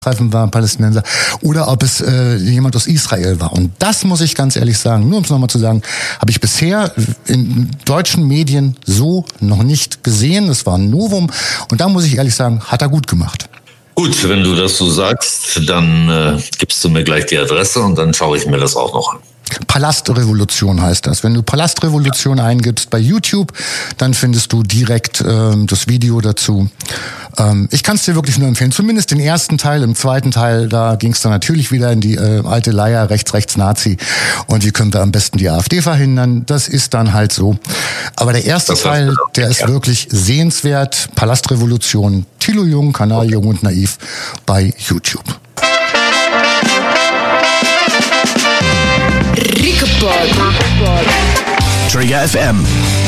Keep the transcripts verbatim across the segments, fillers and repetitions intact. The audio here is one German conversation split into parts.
war, ein Palästinenser, oder ob es äh, jemand aus Israel war. Und das muss ich ganz ehrlich sagen, nur um es nochmal zu sagen, habe ich bisher in deutschen Medien so noch nicht gesehen. Das war ein Novum. Und da muss ich ehrlich sagen, hat er gut gemacht. Gut, wenn du das so sagst, dann äh, gibst du mir gleich die Adresse und dann schaue ich mir das auch noch an. Palastrevolution heißt das. Wenn du Palastrevolution eingibst bei YouTube, dann findest du direkt ähm, das Video dazu. Ähm, ich kann es dir wirklich nur empfehlen. Zumindest den ersten Teil. Im zweiten Teil, da ging es dann natürlich wieder in die äh, alte Leier, rechts, rechts, Nazi. Und wie können wir am besten die AfD verhindern? Das ist dann halt so. Aber der erste das Teil, der ist ja wirklich sehenswert. Palastrevolution, Thilo Jung, Kanal Jung und Naiv bei YouTube. Trigger F M.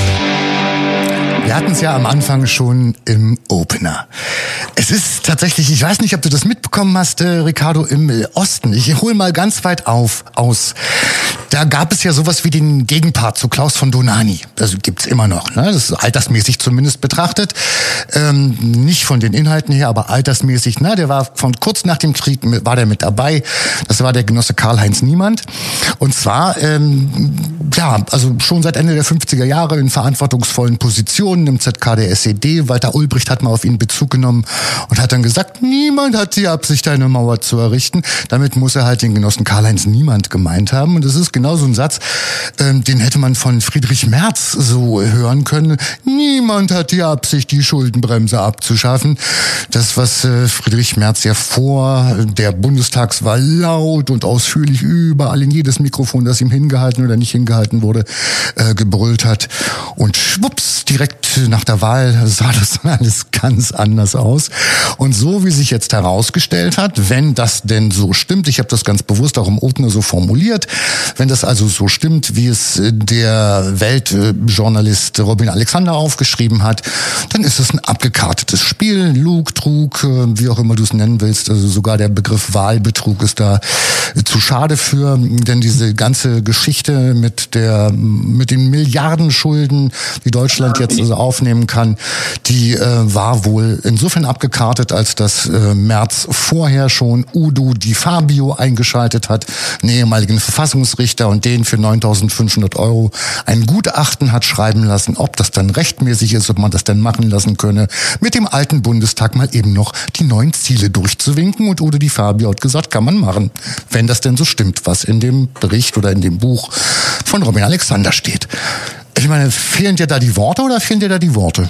Wir hatten es ja am Anfang schon im Opener. Es ist tatsächlich, ich weiß nicht, ob du das mitbekommen hast, äh, Ricardo, im Osten. Ich hole mal ganz weit auf aus. Da gab es ja sowas wie den Gegenpart zu Klaus von Donani. Also gibt's immer noch, ne? Das ist altersmäßig zumindest betrachtet. Ähm, nicht von den Inhalten her, aber altersmäßig. Na, der war von kurz nach dem Krieg war der mit dabei. Das war der Genosse Karl-Heinz Niemandt. Und zwar, ähm, ja, also schon seit Ende der fünfziger Jahre in verantwortungsvollen Positionen im Z K der S E D. Walter Ulbricht hat mal auf ihn Bezug genommen und hat dann gesagt, niemand hat die Absicht, eine Mauer zu errichten. Damit muss er halt den Genossen Karl-Heinz Niemandt gemeint haben. Und das ist genau so ein Satz, ähm, den hätte man von Friedrich Merz so hören können. Niemand hat die Absicht, die Schuldenbremse abzuschaffen. Das, was äh, Friedrich Merz ja vor der Bundestagswahl laut und ausführlich überall in jedes Mikrofon, das ihm hingehalten oder nicht hingehalten wurde, äh, gebrüllt hat. Und schwupps, direkt nach der Wahl sah das alles ganz anders aus. Und so wie sich jetzt herausgestellt hat, wenn das denn so stimmt, ich habe das ganz bewusst auch im Opener so formuliert, wenn das also so stimmt, wie es der Weltjournalist Robin Alexander aufgeschrieben hat, dann ist es ein abgekartetes Spiel, Lug, Trug, wie auch immer du es nennen willst. Also sogar der Begriff Wahlbetrug ist da zu schade für, denn diese ganze Geschichte mit der mit den Milliardenschulden, die Deutschland jetzt also aufnehmen kann, die äh, war wohl insofern abgekartet, als dass äh, Merz vorher schon Udo Di Fabio eingeschaltet hat, einen ehemaligen Verfassungsrichter, und den für neuntausendfünfhundert Euro ein Gutachten hat schreiben lassen, ob das dann rechtmäßig ist, ob man das denn machen lassen könne, mit dem alten Bundestag mal eben noch die neuen Ziele durchzuwinken. Und Udo Di Fabio hat gesagt, kann man machen, wenn das denn so stimmt, was in dem Bericht oder in dem Buch von Robin Alexander steht. Ich meine, fehlen dir da die Worte oder fehlen dir da die Worte?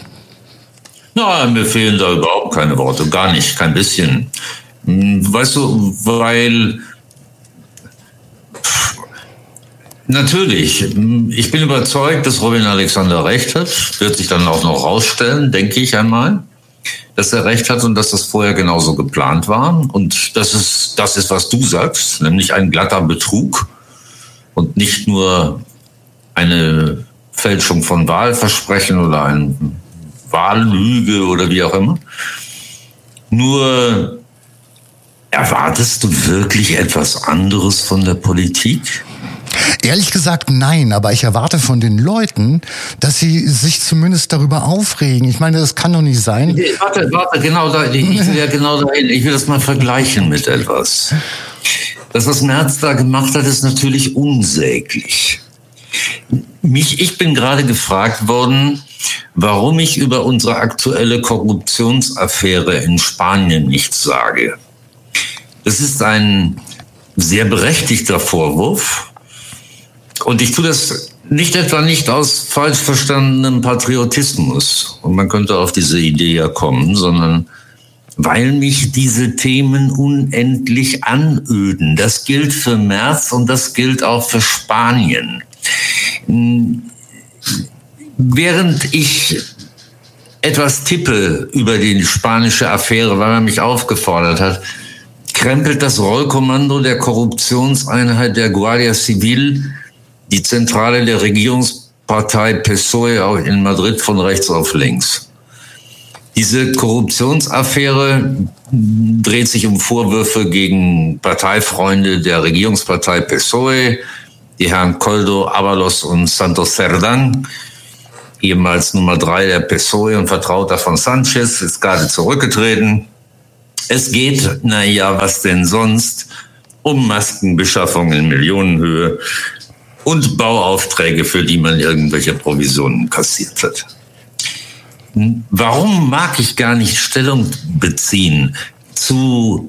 Nein, mir fehlen da überhaupt keine Worte, gar nicht, kein bisschen. Weißt du, weil natürlich, ich bin überzeugt, dass Robin Alexander recht hat, wird sich dann auch noch rausstellen, denke ich einmal, dass er recht hat und dass das vorher genauso geplant war. Und das ist, das ist, was du sagst, nämlich ein glatter Betrug und nicht nur eine Fälschung von Wahlversprechen oder eine Wahllüge oder wie auch immer. Nur erwartest du wirklich etwas anderes von der Politik? Ehrlich gesagt nein, aber ich erwarte von den Leuten, dass sie sich zumindest darüber aufregen. Ich meine, das kann doch nicht sein. Warte, warte, genau da, ich will ja genau dahin. Ich will das mal vergleichen mit etwas. Das, was Merz da gemacht hat, ist natürlich unsäglich. Mich, ich bin gerade gefragt worden, warum ich über unsere aktuelle Korruptionsaffäre in Spanien nichts sage. Das ist ein sehr berechtigter Vorwurf. Und ich tue das nicht etwa nicht aus falsch verstandenem Patriotismus. Und man könnte auf diese Idee ja kommen, sondern weil mich diese Themen unendlich anöden. Das gilt für Merz und das gilt auch für Spanien. Während ich etwas tippe über die spanische Affäre, weil man mich aufgefordert hat, krempelt das Rollkommando der Korruptionseinheit der Guardia Civil, die Zentrale der Regierungspartei P S O E in Madrid, von rechts auf links. Diese Korruptionsaffäre dreht sich um Vorwürfe gegen Parteifreunde der Regierungspartei P S O E, die Herren Koldo, Ábalos und Santos Cerdán, ehemals Nummer drei der P S O E und Vertrauter von Sanchez, ist gerade zurückgetreten. Es geht, naja, was denn sonst, um Maskenbeschaffung in Millionenhöhe und Bauaufträge, für die man irgendwelche Provisionen kassiert hat. Warum mag ich gar nicht Stellung beziehen zu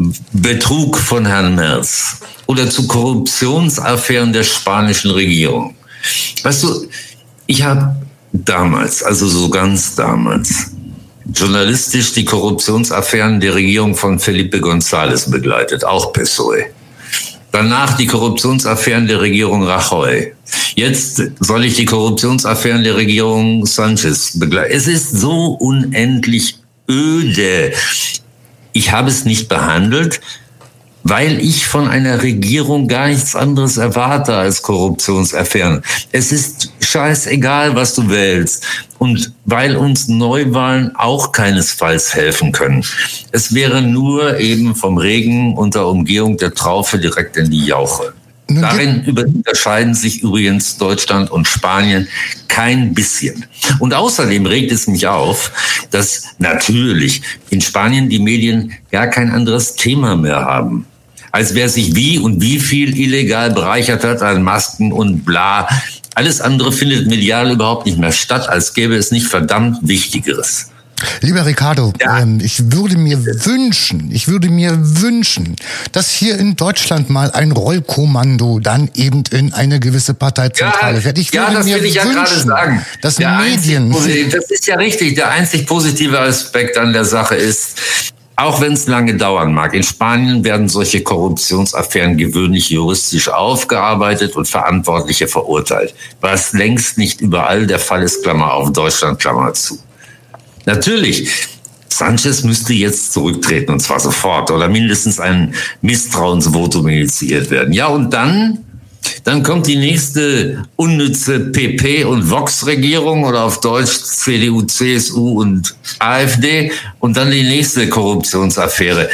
Betrug von Herrn Merz oder zu Korruptionsaffären der spanischen Regierung? Weißt du, ich habe damals, also so ganz damals, journalistisch die Korruptionsaffären der Regierung von Felipe González begleitet, auch P S O E. Danach die Korruptionsaffären der Regierung Rajoy. Jetzt soll ich die Korruptionsaffären der Regierung Sanchez begleiten. Es ist so unendlich öde. Ich habe es nicht behandelt, weil ich von einer Regierung gar nichts anderes erwarte als Korruptionsaffären. Es ist scheißegal, was du wählst. Und weil uns Neuwahlen auch keinesfalls helfen können. Es wäre nur eben vom Regen unter Umgehung der Traufe direkt in die Jauche. Darin unterscheiden sich übrigens Deutschland und Spanien kein bisschen. Und außerdem regt es mich auf, dass natürlich in Spanien die Medien gar kein anderes Thema mehr haben, als wer sich wie und wie viel illegal bereichert hat an Masken und bla. Alles andere findet medial überhaupt nicht mehr statt, als gäbe es nicht verdammt Wichtigeres. Lieber Ricardo, ja. ähm, ich würde mir wünschen, ich würde mir wünschen, dass hier in Deutschland mal ein Rollkommando dann eben in eine gewisse Parteizentrale fährt. Ich ja, würde das mir will ich ja wünschen, gerade sagen. dass der Medien... Einzig, das ist ja richtig, der einzig positive Aspekt an der Sache ist, auch wenn es lange dauern mag, in Spanien werden solche Korruptionsaffären gewöhnlich juristisch aufgearbeitet und Verantwortliche verurteilt, was längst nicht überall der Fall ist, Klammer auf Deutschland, Klammer zu. Natürlich, Sanchez müsste jetzt zurücktreten, und zwar sofort, oder mindestens ein Misstrauensvotum initiiert werden. Ja, und dann... Dann kommt die nächste unnütze P P- und Vox-Regierung oder auf Deutsch C D U, C S U und AfD und dann die nächste Korruptionsaffäre.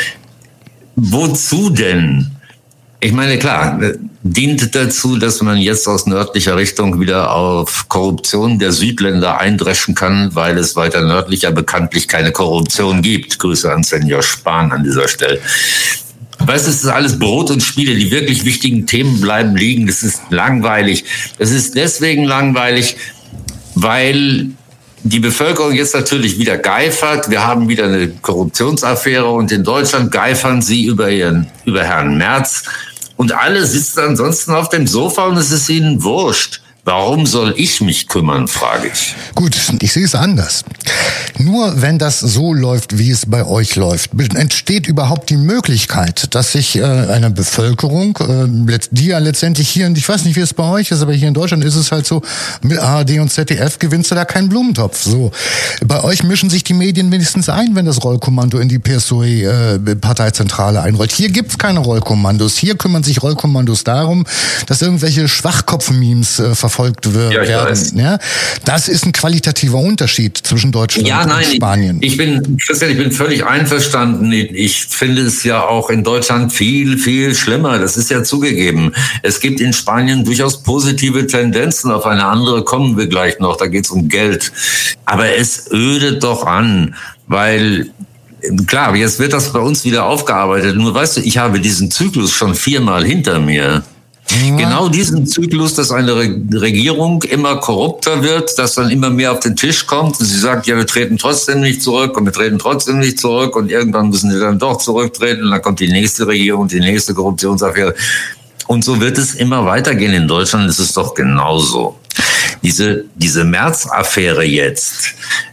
Wozu denn? Ich meine, klar, dient dazu, dass man jetzt aus nördlicher Richtung wieder auf Korruption der Südländer eindreschen kann, weil es weiter nördlicher bekanntlich keine Korruption gibt. Grüße an Senior Spahn an dieser Stelle. Weißt du, es ist alles Brot und Spiele. Die wirklich wichtigen Themen bleiben liegen. Das ist langweilig. Das ist deswegen langweilig, weil die Bevölkerung jetzt natürlich wieder geifert. Wir haben wieder eine Korruptionsaffäre und in Deutschland geifern sie über ihren, über Herrn Merz. Und alle sitzen ansonsten auf dem Sofa und es ist ihnen wurscht. Warum soll ich mich kümmern, frage ich. Gut, ich sehe es anders. Nur wenn das so läuft, wie es bei euch läuft, entsteht überhaupt die Möglichkeit, dass sich äh, eine Bevölkerung, äh, die ja letztendlich hier, und ich weiß nicht, wie es bei euch ist, aber hier in Deutschland ist es halt so, mit A R D und Z D F gewinnst du da keinen Blumentopf. So, bei euch mischen sich die Medien wenigstens ein, wenn das Rollkommando in die P S O E-Parteizentrale äh, einrollt. Hier gibt's keine Rollkommandos. Hier kümmern sich Rollkommandos darum, dass irgendwelche Schwachkopf-Memes äh, verfolgt wird, ja, werden. Ja, das ist ein qualitativer Unterschied zwischen Deutschland ja, und nein, Spanien. Ich, ich bin, Christian, ich bin völlig einverstanden. Ich finde es ja auch in Deutschland viel, viel schlimmer. Das ist ja zugegeben. Es gibt in Spanien durchaus positive Tendenzen. Auf eine andere kommen wir gleich noch. Da geht es um Geld. Aber es ödet doch an, weil klar, jetzt wird das bei uns wieder aufgearbeitet. Nur weißt du, ich habe diesen Zyklus schon viermal hinter mir. Ja. Genau diesen Zyklus, dass eine Regierung immer korrupter wird, dass dann immer mehr auf den Tisch kommt und sie sagt, ja, wir treten trotzdem nicht zurück und wir treten trotzdem nicht zurück und irgendwann müssen sie dann doch zurücktreten und dann kommt die nächste Regierung, die nächste Korruptionsaffäre. Und so wird es immer weitergehen. In Deutschland ist es doch genauso. Diese, diese Merz-Affäre jetzt,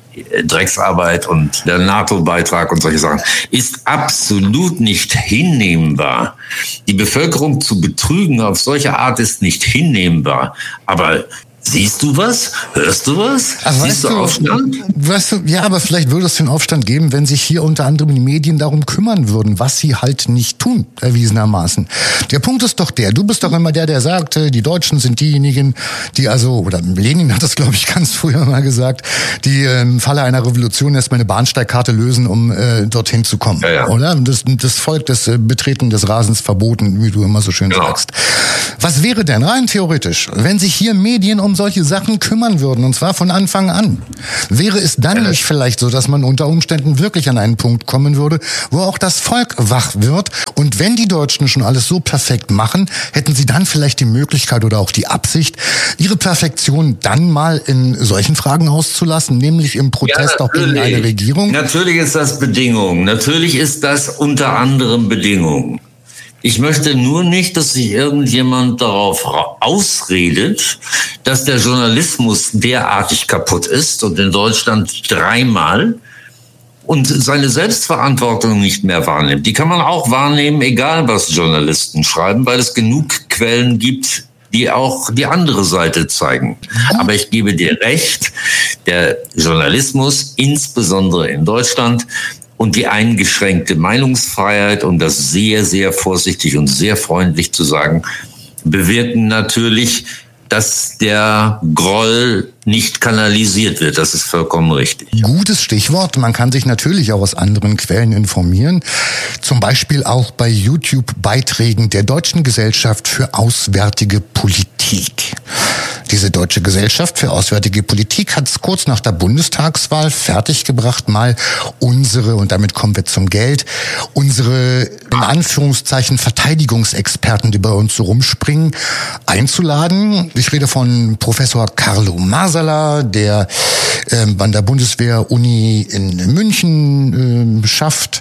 Drecksarbeit und der NATO-Beitrag und solche Sachen, ist absolut nicht hinnehmbar. Die Bevölkerung zu betrügen auf solche Art ist nicht hinnehmbar. Aber siehst du was? Hörst du was? Also Siehst du, du Aufstand? Weißt du, ja, aber vielleicht würde es den Aufstand geben, wenn sich hier unter anderem die Medien darum kümmern würden, was sie halt nicht tun, erwiesenermaßen. Der Punkt ist doch der, du bist doch immer der, der sagt, die Deutschen sind diejenigen, die also, oder Lenin hat das, glaube ich, ganz früher mal gesagt, die im Falle einer Revolution erstmal eine Bahnsteigkarte lösen, um äh, dorthin zu kommen. Ja, ja. Oder? Das, das Volk des äh, Betreten des Rasens verboten, wie du immer so schön genau. sagst. Was wäre denn rein theoretisch, wenn sich hier Medien um solche Sachen kümmern würden, und zwar von Anfang an, wäre es dann nicht vielleicht so, dass man unter Umständen wirklich an einen Punkt kommen würde, wo auch das Volk wach wird? Und wenn die Deutschen schon alles so perfekt machen, hätten sie dann vielleicht die Möglichkeit oder auch die Absicht, ihre Perfektion dann mal in solchen Fragen auszulassen, nämlich im Protest ja, auch gegen eine Regierung? Natürlich ist das Bedingung. Natürlich ist das unter anderem Bedingung. Ich möchte nur nicht, dass sich irgendjemand darauf ausredet, dass der Journalismus derartig kaputt ist und in Deutschland dreimal und seine Selbstverantwortung nicht mehr wahrnimmt. Die kann man auch wahrnehmen, egal was Journalisten schreiben, weil es genug Quellen gibt, die auch die andere Seite zeigen. Aber ich gebe dir recht, der Journalismus, insbesondere in Deutschland, und die eingeschränkte Meinungsfreiheit, um das sehr, sehr vorsichtig und sehr freundlich zu sagen, bewirken natürlich, dass der Groll nicht kanalisiert wird. Das ist vollkommen richtig. Gutes Stichwort. Man kann sich natürlich auch aus anderen Quellen informieren. Zum Beispiel auch bei YouTube-Beiträgen der Deutschen Gesellschaft für Auswärtige Politik. Diese Deutsche Gesellschaft für Auswärtige Politik hat es kurz nach der Bundestagswahl fertiggebracht, mal unsere, und damit kommen wir zum Geld, unsere in Anführungszeichen Verteidigungsexperten, die bei uns so rumspringen, einzuladen. Ich rede von Professor Carlo Masala, der äh, an der Bundeswehr-Uni in München äh, schafft.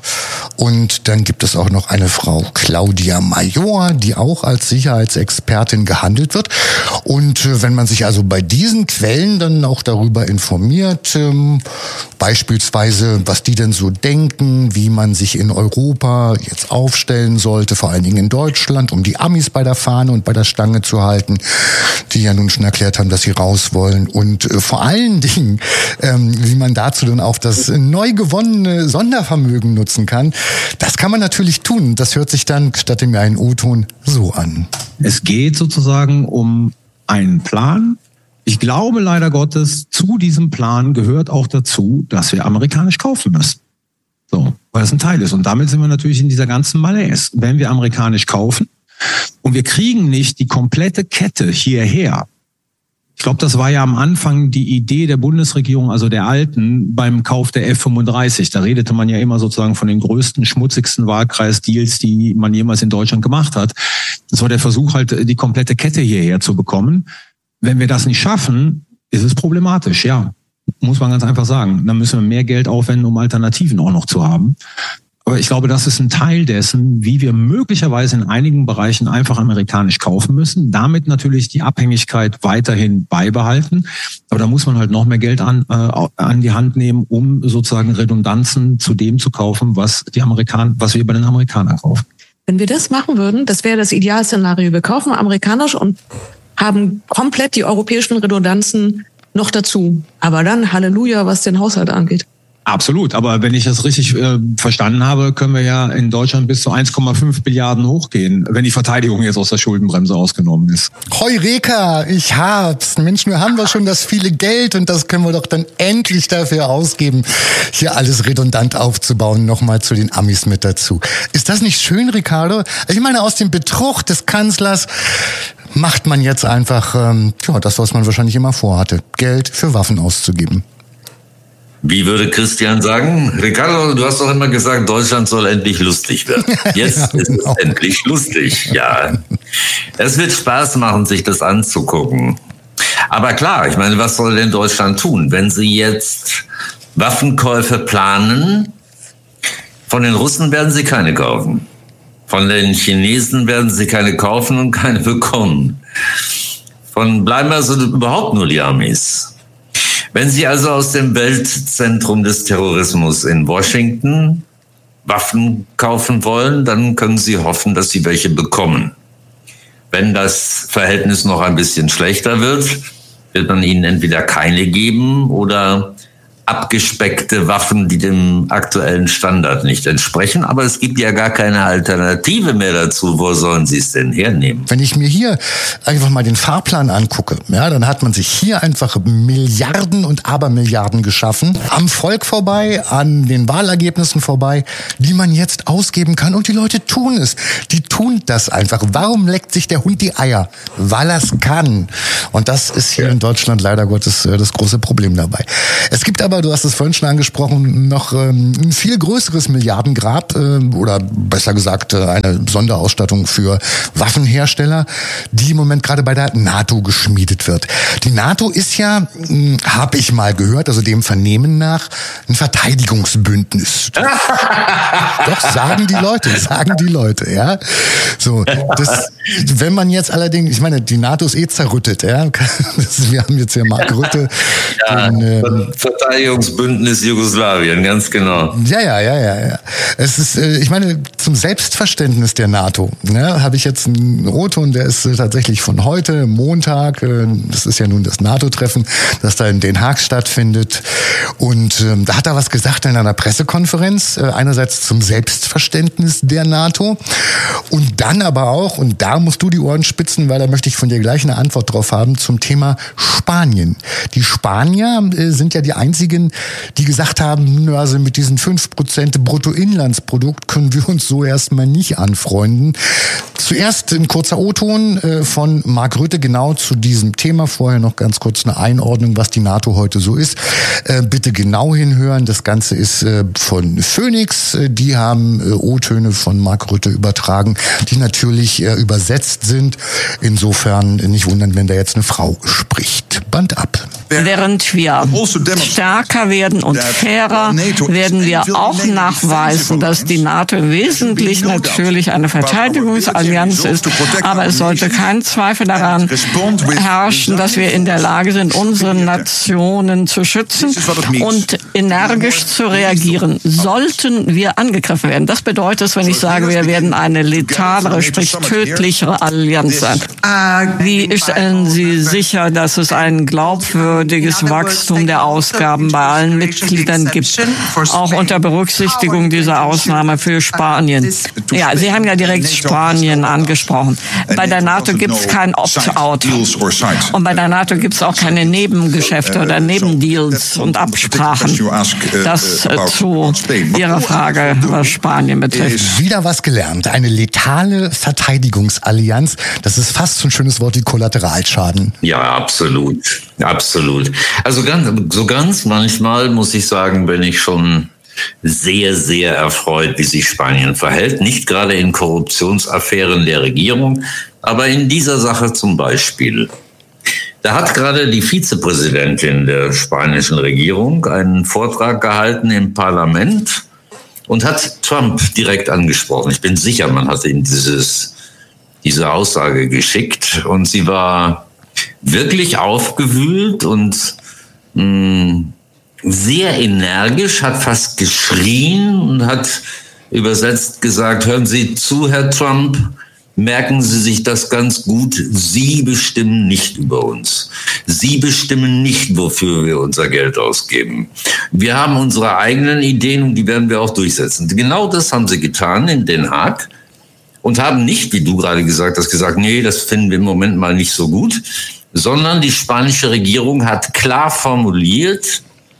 Und dann gibt es auch noch eine Frau, Claudia Major, die auch als Sicherheitsexpertin gehandelt wird. Und äh, wenn man sich also bei diesen Quellen dann auch darüber informiert, ähm, beispielsweise, was die denn so denken, wie man sich in Europa jetzt aufstellen sollte, vor allen Dingen in Deutschland, um die Amis bei der Fahne und bei der Stange zu halten, die ja nun schon erklärt haben, dass sie raus wollen. Und äh, vor allen Dingen, ähm, wie man dazu dann auch das neu gewonnene Sondervermögen nutzen kann, das kann man natürlich tun. Das hört sich dann, statt dem einen O-Ton, so an. Es geht sozusagen um einen Plan. Ich glaube leider Gottes, zu diesem Plan gehört auch dazu, dass wir amerikanisch kaufen müssen. So, weil das ein Teil ist. Und damit sind wir natürlich in dieser ganzen Malaise. Wenn wir amerikanisch kaufen und wir kriegen nicht die komplette Kette hierher. Ich glaube, das war ja am Anfang die Idee der Bundesregierung, also der Alten, beim Kauf der F fünfunddreißig. Da redete man ja immer sozusagen von den größten, schmutzigsten Wahlkreisdeals, die man jemals in Deutschland gemacht hat. Das war der Versuch, halt die komplette Kette hierher zu bekommen. Wenn wir das nicht schaffen, ist es problematisch, ja. Muss man ganz einfach sagen. Dann müssen wir mehr Geld aufwenden, um Alternativen auch noch zu haben. Aber ich glaube, das ist ein Teil dessen, wie wir möglicherweise in einigen Bereichen einfach amerikanisch kaufen müssen. Damit natürlich die Abhängigkeit weiterhin beibehalten. Aber da muss man halt noch mehr Geld an, äh, an die Hand nehmen, um sozusagen Redundanzen zu dem zu kaufen, was die Amerikaner, was wir bei den Amerikanern kaufen. Wenn wir das machen würden, das wäre das Idealszenario. Wir kaufen amerikanisch und haben komplett die europäischen Redundanzen noch dazu. Aber dann Halleluja, was den Haushalt angeht. Absolut, aber wenn ich das richtig äh, verstanden habe, können wir ja in Deutschland bis zu eins Komma fünf Milliarden hochgehen, wenn die Verteidigung jetzt aus der Schuldenbremse ausgenommen ist. Heureka, ich hab's. Mensch, nur haben wir schon das viele Geld und das können wir doch dann endlich dafür ausgeben, hier alles redundant aufzubauen. Nochmal zu den Amis mit dazu. Ist das nicht schön, Ricardo? Ich meine, aus dem Betrug des Kanzlers macht man jetzt einfach ähm, ja, das, was man wahrscheinlich immer vorhatte, Geld für Waffen auszugeben. Wie würde Christian sagen? Ricardo, du hast doch immer gesagt, Deutschland soll endlich lustig werden. Jetzt ja, ist genau. Es endlich lustig, ja. Es wird Spaß machen, sich das anzugucken. Aber klar, ich meine, was soll denn Deutschland tun, wenn sie jetzt Waffenkäufe planen? Von den Russen werden sie keine kaufen. Von den Chinesen werden sie keine kaufen und keine bekommen. Von bleiben also überhaupt nur die Amis. Wenn Sie also aus dem Weltzentrum des Terrorismus in Washington Waffen kaufen wollen, dann können Sie hoffen, dass Sie welche bekommen. Wenn das Verhältnis noch ein bisschen schlechter wird, wird man Ihnen entweder keine geben oder abgespeckte Waffen, die dem aktuellen Standard nicht entsprechen. Aber es gibt ja gar keine Alternative mehr dazu. Wo sollen sie es denn hernehmen? Wenn ich mir hier einfach mal den Fahrplan angucke, ja, dann hat man sich hier einfach Milliarden und Abermilliarden geschaffen. Am Volk vorbei, an den Wahlergebnissen vorbei, die man jetzt ausgeben kann. Und die Leute tun es. Die tun das einfach. Warum leckt sich der Hund die Eier? Weil er es kann. Und das ist hier in Deutschland leider Gottes das große Problem dabei. Es gibt aber, du hast es vorhin schon angesprochen, noch ähm, ein viel größeres Milliardengrab äh, oder besser gesagt äh, eine Sonderausstattung für Waffenhersteller, die im Moment gerade bei der NATO geschmiedet wird. Die NATO ist ja, habe ich mal gehört, also dem Vernehmen nach, ein Verteidigungsbündnis. Doch, sagen die Leute, sagen die Leute, ja. So, das, wenn man jetzt allerdings, ich meine, die NATO ist eh zerrüttet, ja. Das, wir haben jetzt ja Mark Rutte. Ja, den, ähm, Verteidigungsbündnis Jugoslawien, ganz genau. Ja, ja, ja, ja, ja. Es ist, äh, ich meine, zum Selbstverständnis der NATO, ne, habe ich jetzt einen O-Ton, der ist äh, tatsächlich von heute, Montag, äh, das ist ja nun das NATO-Treffen, das da in Den Haag stattfindet. Und ähm, da hat er was gesagt in einer Pressekonferenz, äh, einerseits zum Selbstverständnis der NATO und dann aber auch, und da musst du die Ohren spitzen, weil da möchte ich von dir gleich eine Antwort drauf haben, zum Thema Spanien. Die Spanier äh, sind ja die einzigen, die gesagt haben, also mit diesen fünf Prozent Bruttoinlandsprodukt können wir uns so erstmal nicht anfreunden. Zuerst ein kurzer O-Ton äh, von Mark Rutte genau zu diesem Thema. Vorher noch ganz kurz eine Einordnung, was die NATO heute so ist. Äh, bitte genau hinhören. Das Ganze ist äh, von Phoenix. Äh, die haben äh, O-Töne von Mark Rutte übertragen, die natürlich äh, übersetzt sind. Insofern nicht wundern, wenn da jetzt eine Frau spricht. Band ab. Während wir stärker werden und fairer, werden wir auch nachweisen, dass die NATO im Wesentlichen natürlich eine Verteidigungsallianz ist. Aber es sollte kein Zweifel daran herrschen, dass wir in der Lage sind, unsere Nationen zu schützen und energisch zu reagieren, sollten wir angegriffen werden. Das bedeutet, wenn ich sage, wir werden eine letalere, sprich tödlichere Allianz sein. Wie stellen Sie sicher, dass es ein glaubwürdiges Wachstum der Ausgaben bei allen Mitgliedern gibt, auch unter Berücksichtigung dieser Ausnahme für Spanien? Ja, Sie haben ja direkt Spanien angesprochen. Bei der NATO gibt es kein Opt-out. Und bei der NATO gibt es auch keine Nebengeschäfte oder Nebendeals und Absprachen. Das zu Ihrer Frage, was Spanien betrifft. Wieder was gelernt. Eine letale Verteidigungsallianz. Das ist fast so ein schönes Wort wie Kollateralschaden. Ja, absolut. Absolut. Also ganz, so ganz manchmal, muss ich sagen, bin ich schon sehr, sehr erfreut, wie sich Spanien verhält. Nicht gerade in Korruptionsaffären der Regierung, aber in dieser Sache zum Beispiel. Da hat gerade die Vizepräsidentin der spanischen Regierung einen Vortrag gehalten im Parlament und hat Trump direkt angesprochen. Ich bin sicher, man hat ihm dieses, diese Aussage geschickt und sie war wirklich aufgewühlt und mh, sehr energisch, hat fast geschrien und hat übersetzt gesagt, hören Sie zu, Herr Trump, merken Sie sich das ganz gut, Sie bestimmen nicht über uns. Sie bestimmen nicht, wofür wir unser Geld ausgeben. Wir haben unsere eigenen Ideen und die werden wir auch durchsetzen. Genau das haben sie getan in Den Haag und haben nicht, wie du gerade gesagt hast, gesagt, nee, das finden wir im Moment mal nicht so gut, sondern die spanische Regierung hat klar formuliert,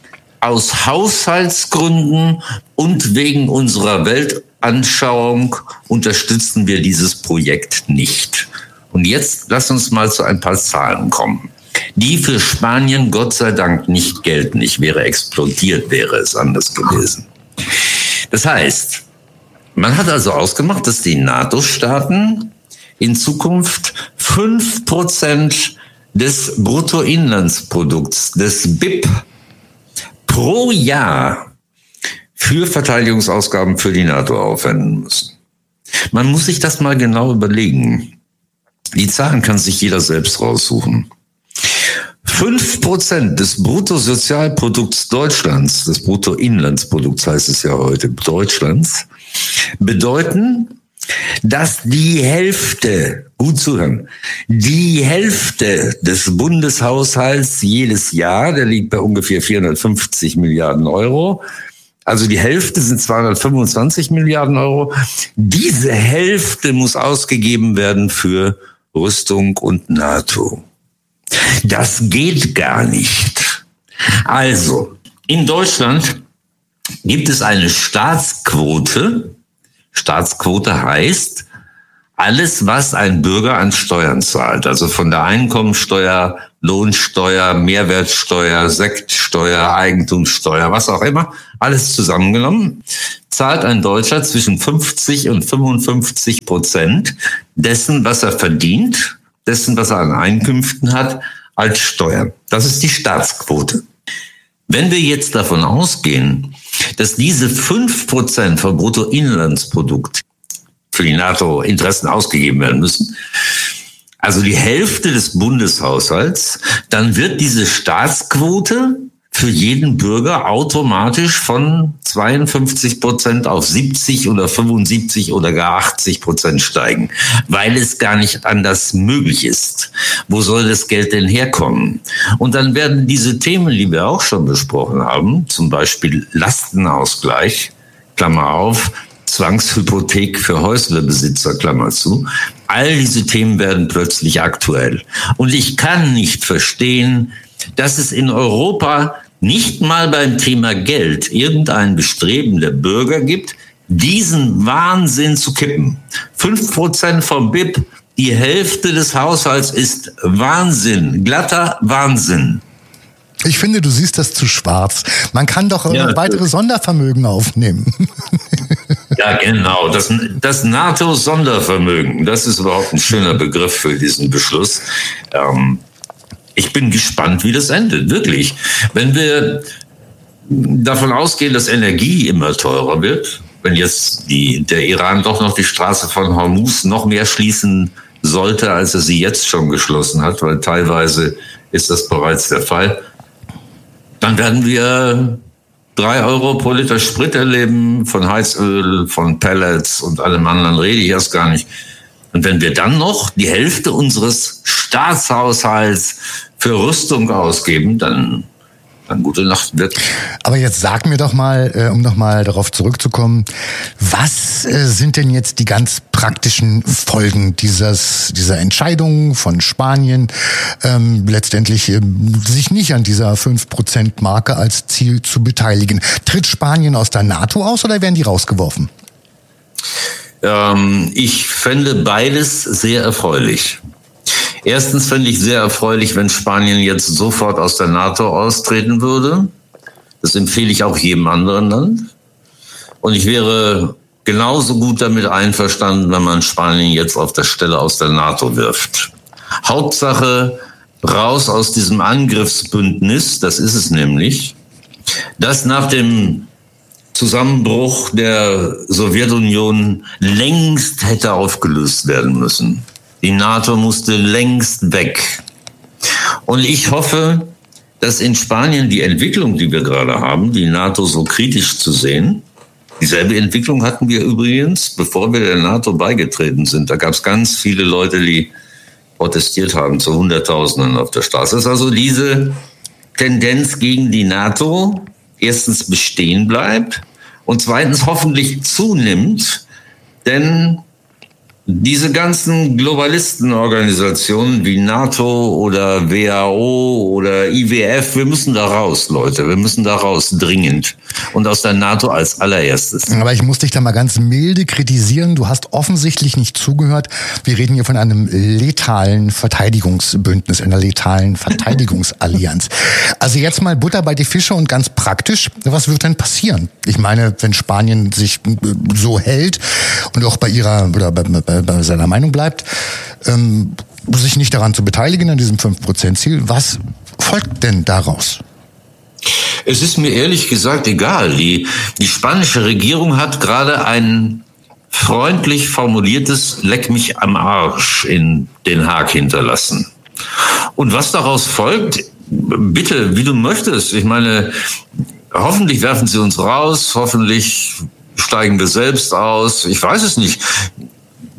aus Haushaltsgründen und wegen unserer Weltanschauung unterstützen wir dieses Projekt nicht. Und jetzt lass uns mal zu ein paar Zahlen kommen, die für Spanien Gott sei Dank nicht gelten. Ich wäre explodiert, wäre es anders gewesen. Das heißt, man hat also ausgemacht, dass die NATO-Staaten in Zukunft fünf Prozent des Bruttoinlandsprodukts, des B I P, pro Jahr für Verteidigungsausgaben für die NATO aufwenden müssen. Man muss sich das mal genau überlegen. Die Zahlen kann sich jeder selbst raussuchen. Fünf Prozent des Bruttosozialprodukts Deutschlands, des Bruttoinlandsprodukts heißt es ja heute, Deutschlands, bedeuten, dass die Hälfte, gut zuhören, die Hälfte des Bundeshaushalts jedes Jahr, der liegt bei ungefähr vierhundertfünfzig Milliarden Euro, also die Hälfte sind zweihundertfünfundzwanzig Milliarden Euro, diese Hälfte muss ausgegeben werden für Rüstung und NATO. Das geht gar nicht. Also, in Deutschland gibt es eine Staatsquote. Staatsquote heißt, alles, was ein Bürger an Steuern zahlt, also von der Einkommensteuer, Lohnsteuer, Mehrwertsteuer, Sektsteuer, Eigentumssteuer, was auch immer, alles zusammengenommen, zahlt ein Deutscher zwischen fünfzig und fünfundfünfzig Prozent dessen, was er verdient, dessen, was er an Einkünften hat, als Steuern. Das ist die Staatsquote. Wenn wir jetzt davon ausgehen, dass diese fünf Prozent vom Bruttoinlandsprodukt für die NATO-Interessen ausgegeben werden müssen, also die Hälfte des Bundeshaushalts, dann wird diese Staatsquote für jeden Bürger automatisch von zweiundfünfzig Prozent auf siebzig oder fünfundsiebzig oder gar achtzig Prozent steigen, weil es gar nicht anders möglich ist. Wo soll das Geld denn herkommen? Und dann werden diese Themen, die wir auch schon besprochen haben, zum Beispiel Lastenausgleich, Klammer auf, Zwangshypothek für Häuslebesitzer, Klammer zu, all diese Themen werden plötzlich aktuell. Und ich kann nicht verstehen, dass es in Europa nicht mal beim Thema Geld irgendein Bestreben der Bürger gibt, diesen Wahnsinn zu kippen. Fünf Prozent vom B I P, die Hälfte des Haushalts ist Wahnsinn, glatter Wahnsinn. Ich finde, du siehst das zu schwarz. Man kann doch ja, weitere Sondervermögen aufnehmen. Ja, genau. Das, das NATO-Sondervermögen, das ist überhaupt ein schöner Begriff für diesen Beschluss. Ähm, Ich bin gespannt, wie das endet, wirklich. Wenn wir davon ausgehen, dass Energie immer teurer wird, wenn jetzt die, der Iran doch noch die Straße von Hormuz noch mehr schließen sollte, als er sie jetzt schon geschlossen hat, weil teilweise ist das bereits der Fall, dann werden wir drei Euro pro Liter Sprit erleben, von Heizöl, von Pellets und allem anderen rede ich erst gar nicht. Und wenn wir dann noch die Hälfte unseres Staatshaushalts für Rüstung ausgeben, dann, dann gute Nacht wird. Aber jetzt sag mir doch mal, äh, um noch mal darauf zurückzukommen, was äh, sind denn jetzt die ganz praktischen Folgen dieses, dieser Entscheidung von Spanien, ähm, letztendlich äh, sich nicht an dieser fünf Prozent Marke als Ziel zu beteiligen? Tritt Spanien aus der NATO aus oder werden die rausgeworfen? Ähm, ich fände beides sehr erfreulich. Erstens fände ich sehr erfreulich, wenn Spanien jetzt sofort aus der NATO austreten würde. Das empfehle ich auch jedem anderen Land. Und ich wäre genauso gut damit einverstanden, wenn man Spanien jetzt auf der Stelle aus der NATO wirft. Hauptsache raus aus diesem Angriffsbündnis, das ist es nämlich, das nach dem Zusammenbruch der Sowjetunion längst hätte aufgelöst werden müssen. Die NATO musste längst weg. Und ich hoffe, dass in Spanien die Entwicklung, die wir gerade haben, die NATO so kritisch zu sehen, dieselbe Entwicklung hatten wir übrigens, bevor wir der NATO beigetreten sind. Da gab es ganz viele Leute, die protestiert haben, zu Hunderttausenden auf der Straße. Das ist also diese Tendenz gegen die NATO erstens bestehen bleibt und zweitens hoffentlich zunimmt, denn diese ganzen Globalistenorganisationen wie NATO oder W H O oder I W F, wir müssen da raus, Leute. Wir müssen da raus, dringend. Und aus der NATO als allererstes. Aber ich muss dich da mal ganz milde kritisieren. Du hast offensichtlich nicht zugehört. Wir reden hier von einem letalen Verteidigungsbündnis, einer letalen Verteidigungsallianz. Also jetzt mal Butter bei die Fische und ganz praktisch. Was wird denn passieren? Ich meine, wenn Spanien sich so hält und auch bei ihrer, oder bei, bei bei seiner Meinung bleibt, ähm, sich nicht daran zu beteiligen, an diesem fünf Prozent Ziel. Was folgt denn daraus? Es ist mir ehrlich gesagt egal. Die, die spanische Regierung hat gerade ein freundlich formuliertes Leck mich am Arsch in Den Haag hinterlassen. Und was daraus folgt, bitte, wie du möchtest. Ich meine, hoffentlich werfen sie uns raus, hoffentlich steigen wir selbst aus. Ich weiß es nicht.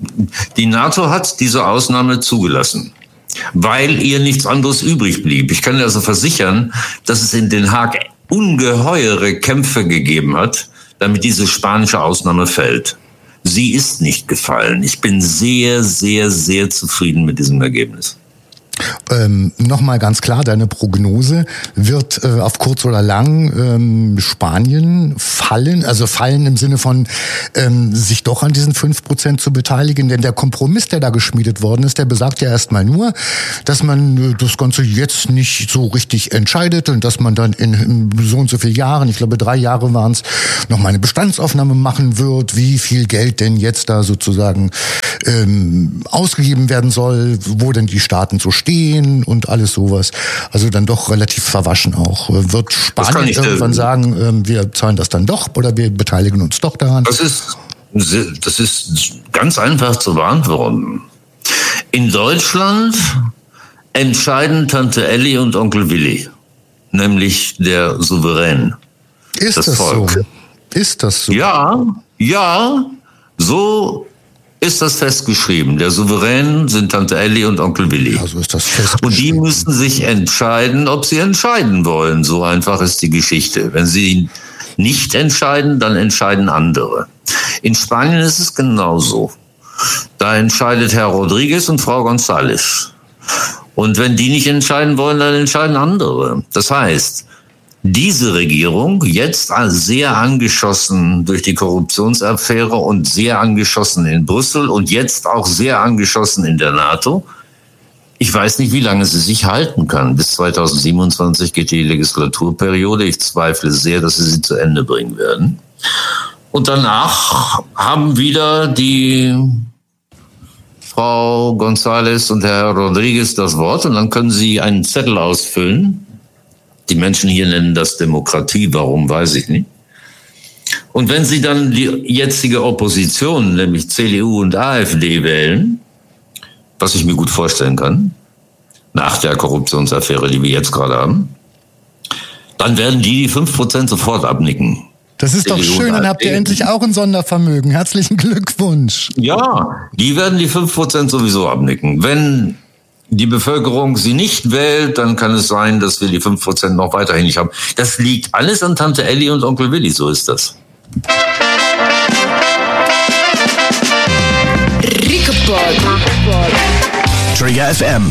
Die NATO hat diese Ausnahme zugelassen, weil ihr nichts anderes übrig blieb. Ich kann also versichern, dass es in Den Haag ungeheure Kämpfe gegeben hat, damit diese spanische Ausnahme fällt. Sie ist nicht gefallen. Ich bin sehr, sehr, sehr zufrieden mit diesem Ergebnis. Ähm, Nochmal ganz klar, deine Prognose, wird äh, auf kurz oder lang ähm, Spanien fallen, also fallen im Sinne von ähm, sich doch an diesen fünf Prozent zu beteiligen, denn der Kompromiss, der da geschmiedet worden ist, der besagt ja erstmal nur, dass man äh, das Ganze jetzt nicht so richtig entscheidet und dass man dann in, in so und so vielen Jahren, ich glaube drei Jahre waren es, nochmal eine Bestandsaufnahme machen wird, wie viel Geld denn jetzt da sozusagen ähm, ausgegeben werden soll, wo denn die Staaten so stehen und alles sowas. Also dann doch relativ verwaschen auch. Wird Spanien irgendwann sagen, wir zahlen das dann doch oder wir beteiligen uns doch daran? Das ist, das ist ganz einfach zu beantworten. In Deutschland entscheiden Tante Elli und Onkel Willi, nämlich der Souverän. Ist das, das so? Ist das so? Ja, ja, so ist das festgeschrieben. Der Souverän sind Tante Elli und Onkel Willi. Also ist das festgeschrieben. Und die müssen sich entscheiden, ob sie entscheiden wollen. So einfach ist die Geschichte. Wenn sie nicht entscheiden, dann entscheiden andere. In Spanien ist es genauso. Da entscheidet Herr Rodriguez und Frau González. Und wenn die nicht entscheiden wollen, dann entscheiden andere. Das heißt, diese Regierung, jetzt sehr angeschossen durch die Korruptionsaffäre und sehr angeschossen in Brüssel und jetzt auch sehr angeschossen in der NATO, ich weiß nicht, wie lange sie sich halten kann. Bis zweitausendsiebenundzwanzig geht die Legislaturperiode. Ich zweifle sehr, dass sie sie zu Ende bringen werden. Und danach haben wieder die Frau González und Herr Rodriguez das Wort und dann können sie einen Zettel ausfüllen. Die Menschen hier nennen das Demokratie, warum, weiß ich nicht. Und wenn sie dann die jetzige Opposition, nämlich C D U und AfD wählen, was ich mir gut vorstellen kann, nach der Korruptionsaffäre, die wir jetzt gerade haben, dann werden die die fünf Prozent sofort abnicken. Das ist doch schön, dann habt ihr endlich auch ein Sondervermögen. Herzlichen Glückwunsch. Ja, die werden die fünf Prozent sowieso abnicken. Wenn die Bevölkerung sie nicht wählt, dann kann es sein, dass wir die fünf Prozent noch weiterhin nicht haben. Das liegt alles an Tante Elli und Onkel Willi, so ist das. Trigger F M.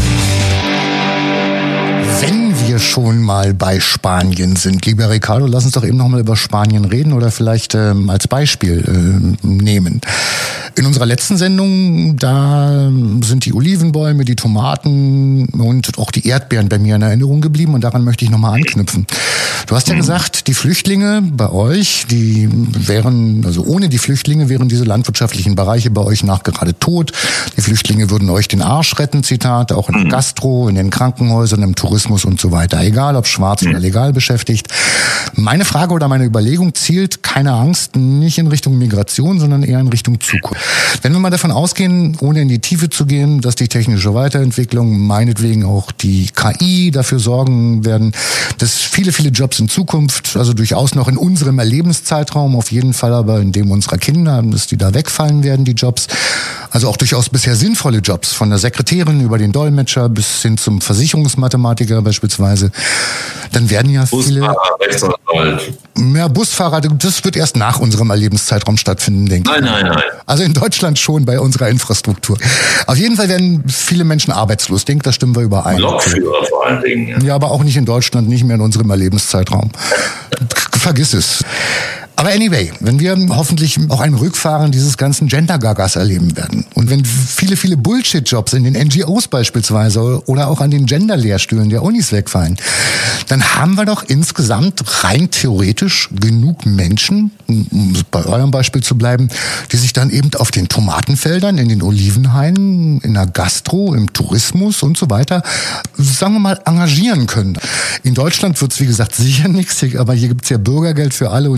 Wenn wir schon mal bei Spanien sind, lieber Ricardo, lass uns doch eben noch mal über Spanien reden oder vielleicht ähm, als Beispiel äh, nehmen. In unserer letzten Sendung, da sind die Olivenbäume, die Tomaten und auch die Erdbeeren bei mir in Erinnerung geblieben und daran möchte ich nochmal anknüpfen. Du hast ja gesagt, die Flüchtlinge bei euch, die wären, also ohne die Flüchtlinge wären diese landwirtschaftlichen Bereiche bei euch nachgerade tot. Die Flüchtlinge würden euch den Arsch retten, Zitat, auch in der Gastro, in den Krankenhäusern, im Tourismus und so weiter. Egal, ob schwarz oder legal beschäftigt. Meine Frage oder meine Überlegung zielt, keine Angst, nicht in Richtung Migration, sondern eher in Richtung Zukunft. Wenn wir mal davon ausgehen, ohne in die Tiefe zu gehen, dass die technische Weiterentwicklung, meinetwegen auch die K I dafür sorgen werden, dass viele, viele Jobs in Zukunft, also durchaus noch in unserem Erlebenszeitraum, auf jeden Fall aber in dem unserer Kinder, dass die da wegfallen werden, die Jobs. Also auch durchaus bisher sinnvolle Jobs, von der Sekretärin über den Dolmetscher bis hin zum Versicherungsmathematiker beispielsweise. Dann werden ja viele... Busfahrer, Rechtsanwalt. Ja, Busfahrer, das wird erst nach unserem Erlebenszeitraum stattfinden, denke ich. Nein, nein, nein. Also in Deutschland schon bei unserer Infrastruktur. Auf jeden Fall werden viele Menschen arbeitslos. Ich denke, da stimmen wir überein. Lokführer vor allen Dingen. Ja. ja, aber auch nicht in Deutschland, nicht mehr in unserem Erlebenszeitraum. Vergiss es. Aber anyway, wenn wir hoffentlich auch ein Rückfahren dieses ganzen Gender-Gagas erleben werden und wenn viele, viele Bullshit-Jobs in den N G Os beispielsweise oder auch an den Gender-Lehrstühlen der Unis wegfallen, dann haben wir doch insgesamt rein theoretisch genug Menschen, um bei eurem Beispiel zu bleiben, die sich dann eben auf den Tomatenfeldern, in den Olivenhainen, in der Gastro, im Tourismus und so weiter, sagen wir mal, engagieren können. In Deutschland wird es, wie gesagt, sicher nichts, aber hier gibt es ja Bürgergeld für alle und jeden.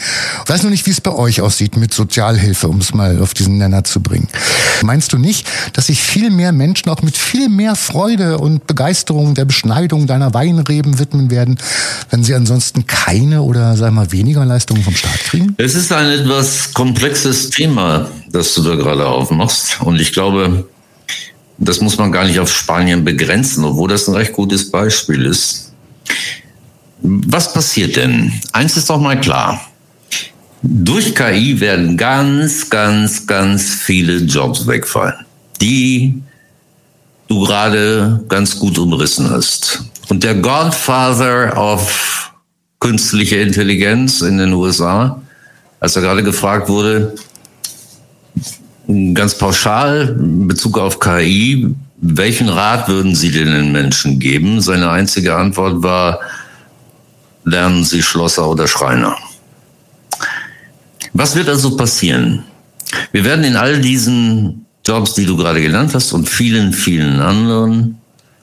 Ich weiß nur nicht, wie es bei euch aussieht mit Sozialhilfe, um es mal auf diesen Nenner zu bringen. Meinst du nicht, dass sich viel mehr Menschen auch mit viel mehr Freude und Begeisterung der Beschneidung deiner Weinreben widmen werden, wenn sie ansonsten keine oder, sagen wir mal, weniger Leistungen vom Staat kriegen? Es ist ein etwas komplexes Thema, das du da gerade aufmachst. Und ich glaube, das muss man gar nicht auf Spanien begrenzen, obwohl das ein recht gutes Beispiel ist. Was passiert denn? Eins ist doch mal klar. Durch K I werden ganz, ganz, ganz viele Jobs wegfallen, die du gerade ganz gut umrissen hast. Und der Godfather of künstliche Intelligenz in den U S A, als er gerade gefragt wurde, ganz pauschal in Bezug auf K I, welchen Rat würden Sie denn den Menschen geben? Seine einzige Antwort war, lernen Sie Schlosser oder Schreiner. Was wird also passieren? Wir werden in all diesen Jobs, die du gerade genannt hast und vielen, vielen anderen,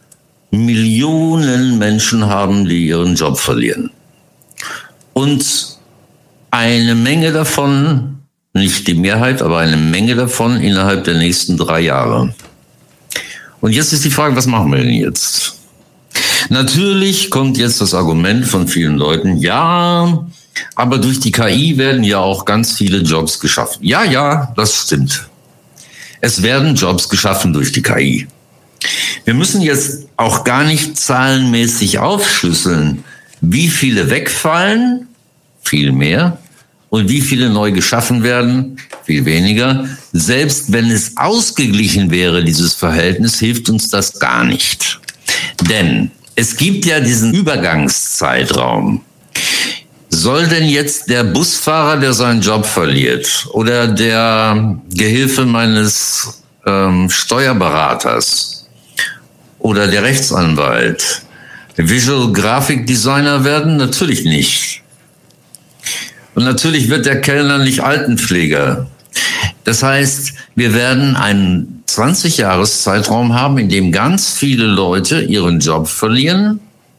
Millionen Menschen haben, die ihren Job verlieren. Und eine Menge davon, nicht die Mehrheit, aber eine Menge davon innerhalb der nächsten drei Jahre. Und jetzt ist die Frage, was machen wir denn jetzt? Natürlich kommt jetzt das Argument von vielen Leuten, ja, aber durch die K I werden ja auch ganz viele Jobs geschaffen. Ja, ja, das stimmt. Es werden Jobs geschaffen durch die K I. Wir müssen jetzt auch gar nicht zahlenmäßig aufschlüsseln, wie viele wegfallen, viel mehr, und wie viele neu geschaffen werden, viel weniger. Selbst wenn es ausgeglichen wäre, dieses Verhältnis, hilft uns das gar nicht. Denn es gibt ja diesen Übergangszeitraum. Soll denn jetzt der Busfahrer, der seinen Job verliert, oder der Gehilfe meines ähm, Steuerberaters oder der Rechtsanwalt Visual Graphic Designer werden? Natürlich nicht. Und natürlich wird der Kellner nicht Altenpfleger. Das heißt, wir werden einen zwanzig-Jahres-Zeitraum haben, in dem ganz viele Leute ihren Job verlieren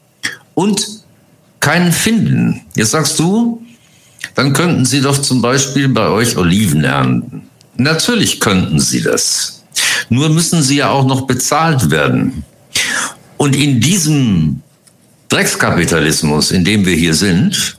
und keinen finden. Jetzt sagst du, dann könnten Sie doch zum Beispiel bei euch Oliven ernten. Natürlich könnten Sie das. Nur müssen sie ja auch noch bezahlt werden. Und in diesem Dreckskapitalismus, in dem wir hier sind,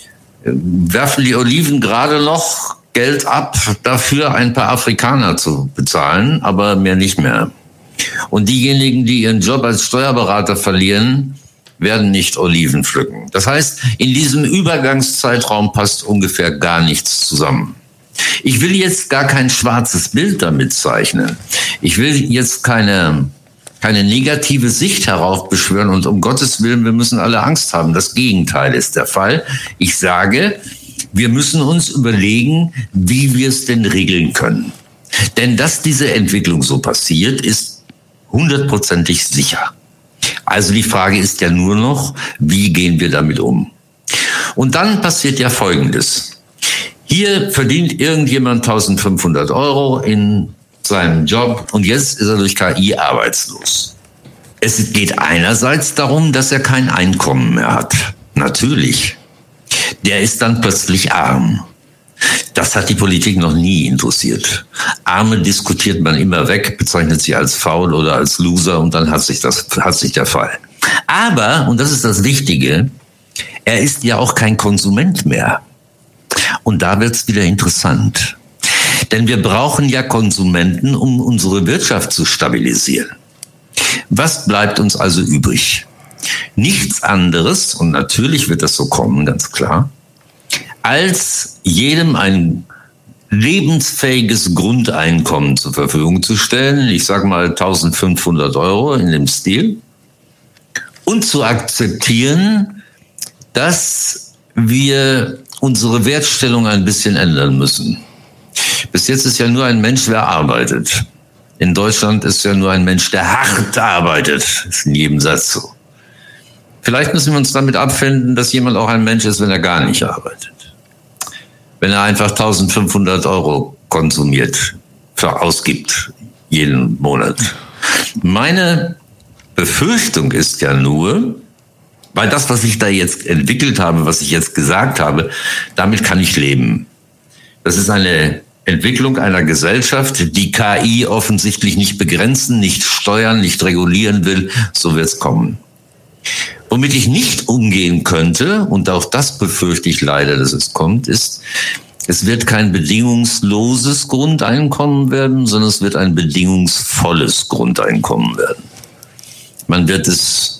werfen die Oliven gerade noch Geld ab, dafür ein paar Afrikaner zu bezahlen, aber mehr nicht mehr. Und diejenigen, die ihren Job als Steuerberater verlieren, werden nicht Oliven pflücken. Das heißt, in diesem Übergangszeitraum passt ungefähr gar nichts zusammen. Ich will jetzt gar kein schwarzes Bild damit zeichnen. Ich will jetzt keine, keine negative Sicht heraufbeschwören und um Gottes Willen, wir müssen alle Angst haben. Das Gegenteil ist der Fall. Ich sage, wir müssen uns überlegen, wie wir es denn regeln können. Denn dass diese Entwicklung so passiert, ist hundertprozentig sicher. Also die Frage ist ja nur noch, wie gehen wir damit um? Und dann passiert ja Folgendes. Hier verdient irgendjemand eintausendfünfhundert Euro in seinem Job und jetzt ist er durch K I arbeitslos. Es geht einerseits darum, dass er kein Einkommen mehr hat. Natürlich. Der ist dann plötzlich arm. Das hat die Politik noch nie interessiert. Arme diskutiert man immer weg, bezeichnet sie als faul oder als Loser und dann hat sich das, hat sich der Fall. Aber, und das ist das Wichtige, er ist ja auch kein Konsument mehr. Und da wird's wieder interessant. Denn wir brauchen ja Konsumenten, um unsere Wirtschaft zu stabilisieren. Was bleibt uns also übrig? Nichts anderes, und natürlich wird das so kommen, ganz klar, als jedem ein lebensfähiges Grundeinkommen zur Verfügung zu stellen, ich sage mal eintausendfünfhundert Euro in dem Stil, und zu akzeptieren, dass wir unsere Wertstellung ein bisschen ändern müssen. Bis jetzt ist ja nur ein Mensch, wer arbeitet. In Deutschland ist ja nur ein Mensch, der hart arbeitet. Das ist in jedem Satz so. Vielleicht müssen wir uns damit abfinden, dass jemand auch ein Mensch ist, wenn er gar nicht arbeitet. Wenn er einfach eintausendfünfhundert Euro konsumiert, ausgibt jeden Monat. Meine Befürchtung ist ja nur, Weil das, was ich da jetzt entwickelt habe, was ich jetzt gesagt habe, damit kann ich leben. Das ist eine Entwicklung einer Gesellschaft, die K I offensichtlich nicht begrenzen, nicht steuern, nicht regulieren will. So wird es kommen. Womit ich nicht umgehen könnte, und auch das befürchte ich leider, dass es kommt, ist, es wird kein bedingungsloses Grundeinkommen werden, sondern es wird ein bedingungsvolles Grundeinkommen werden. Man wird es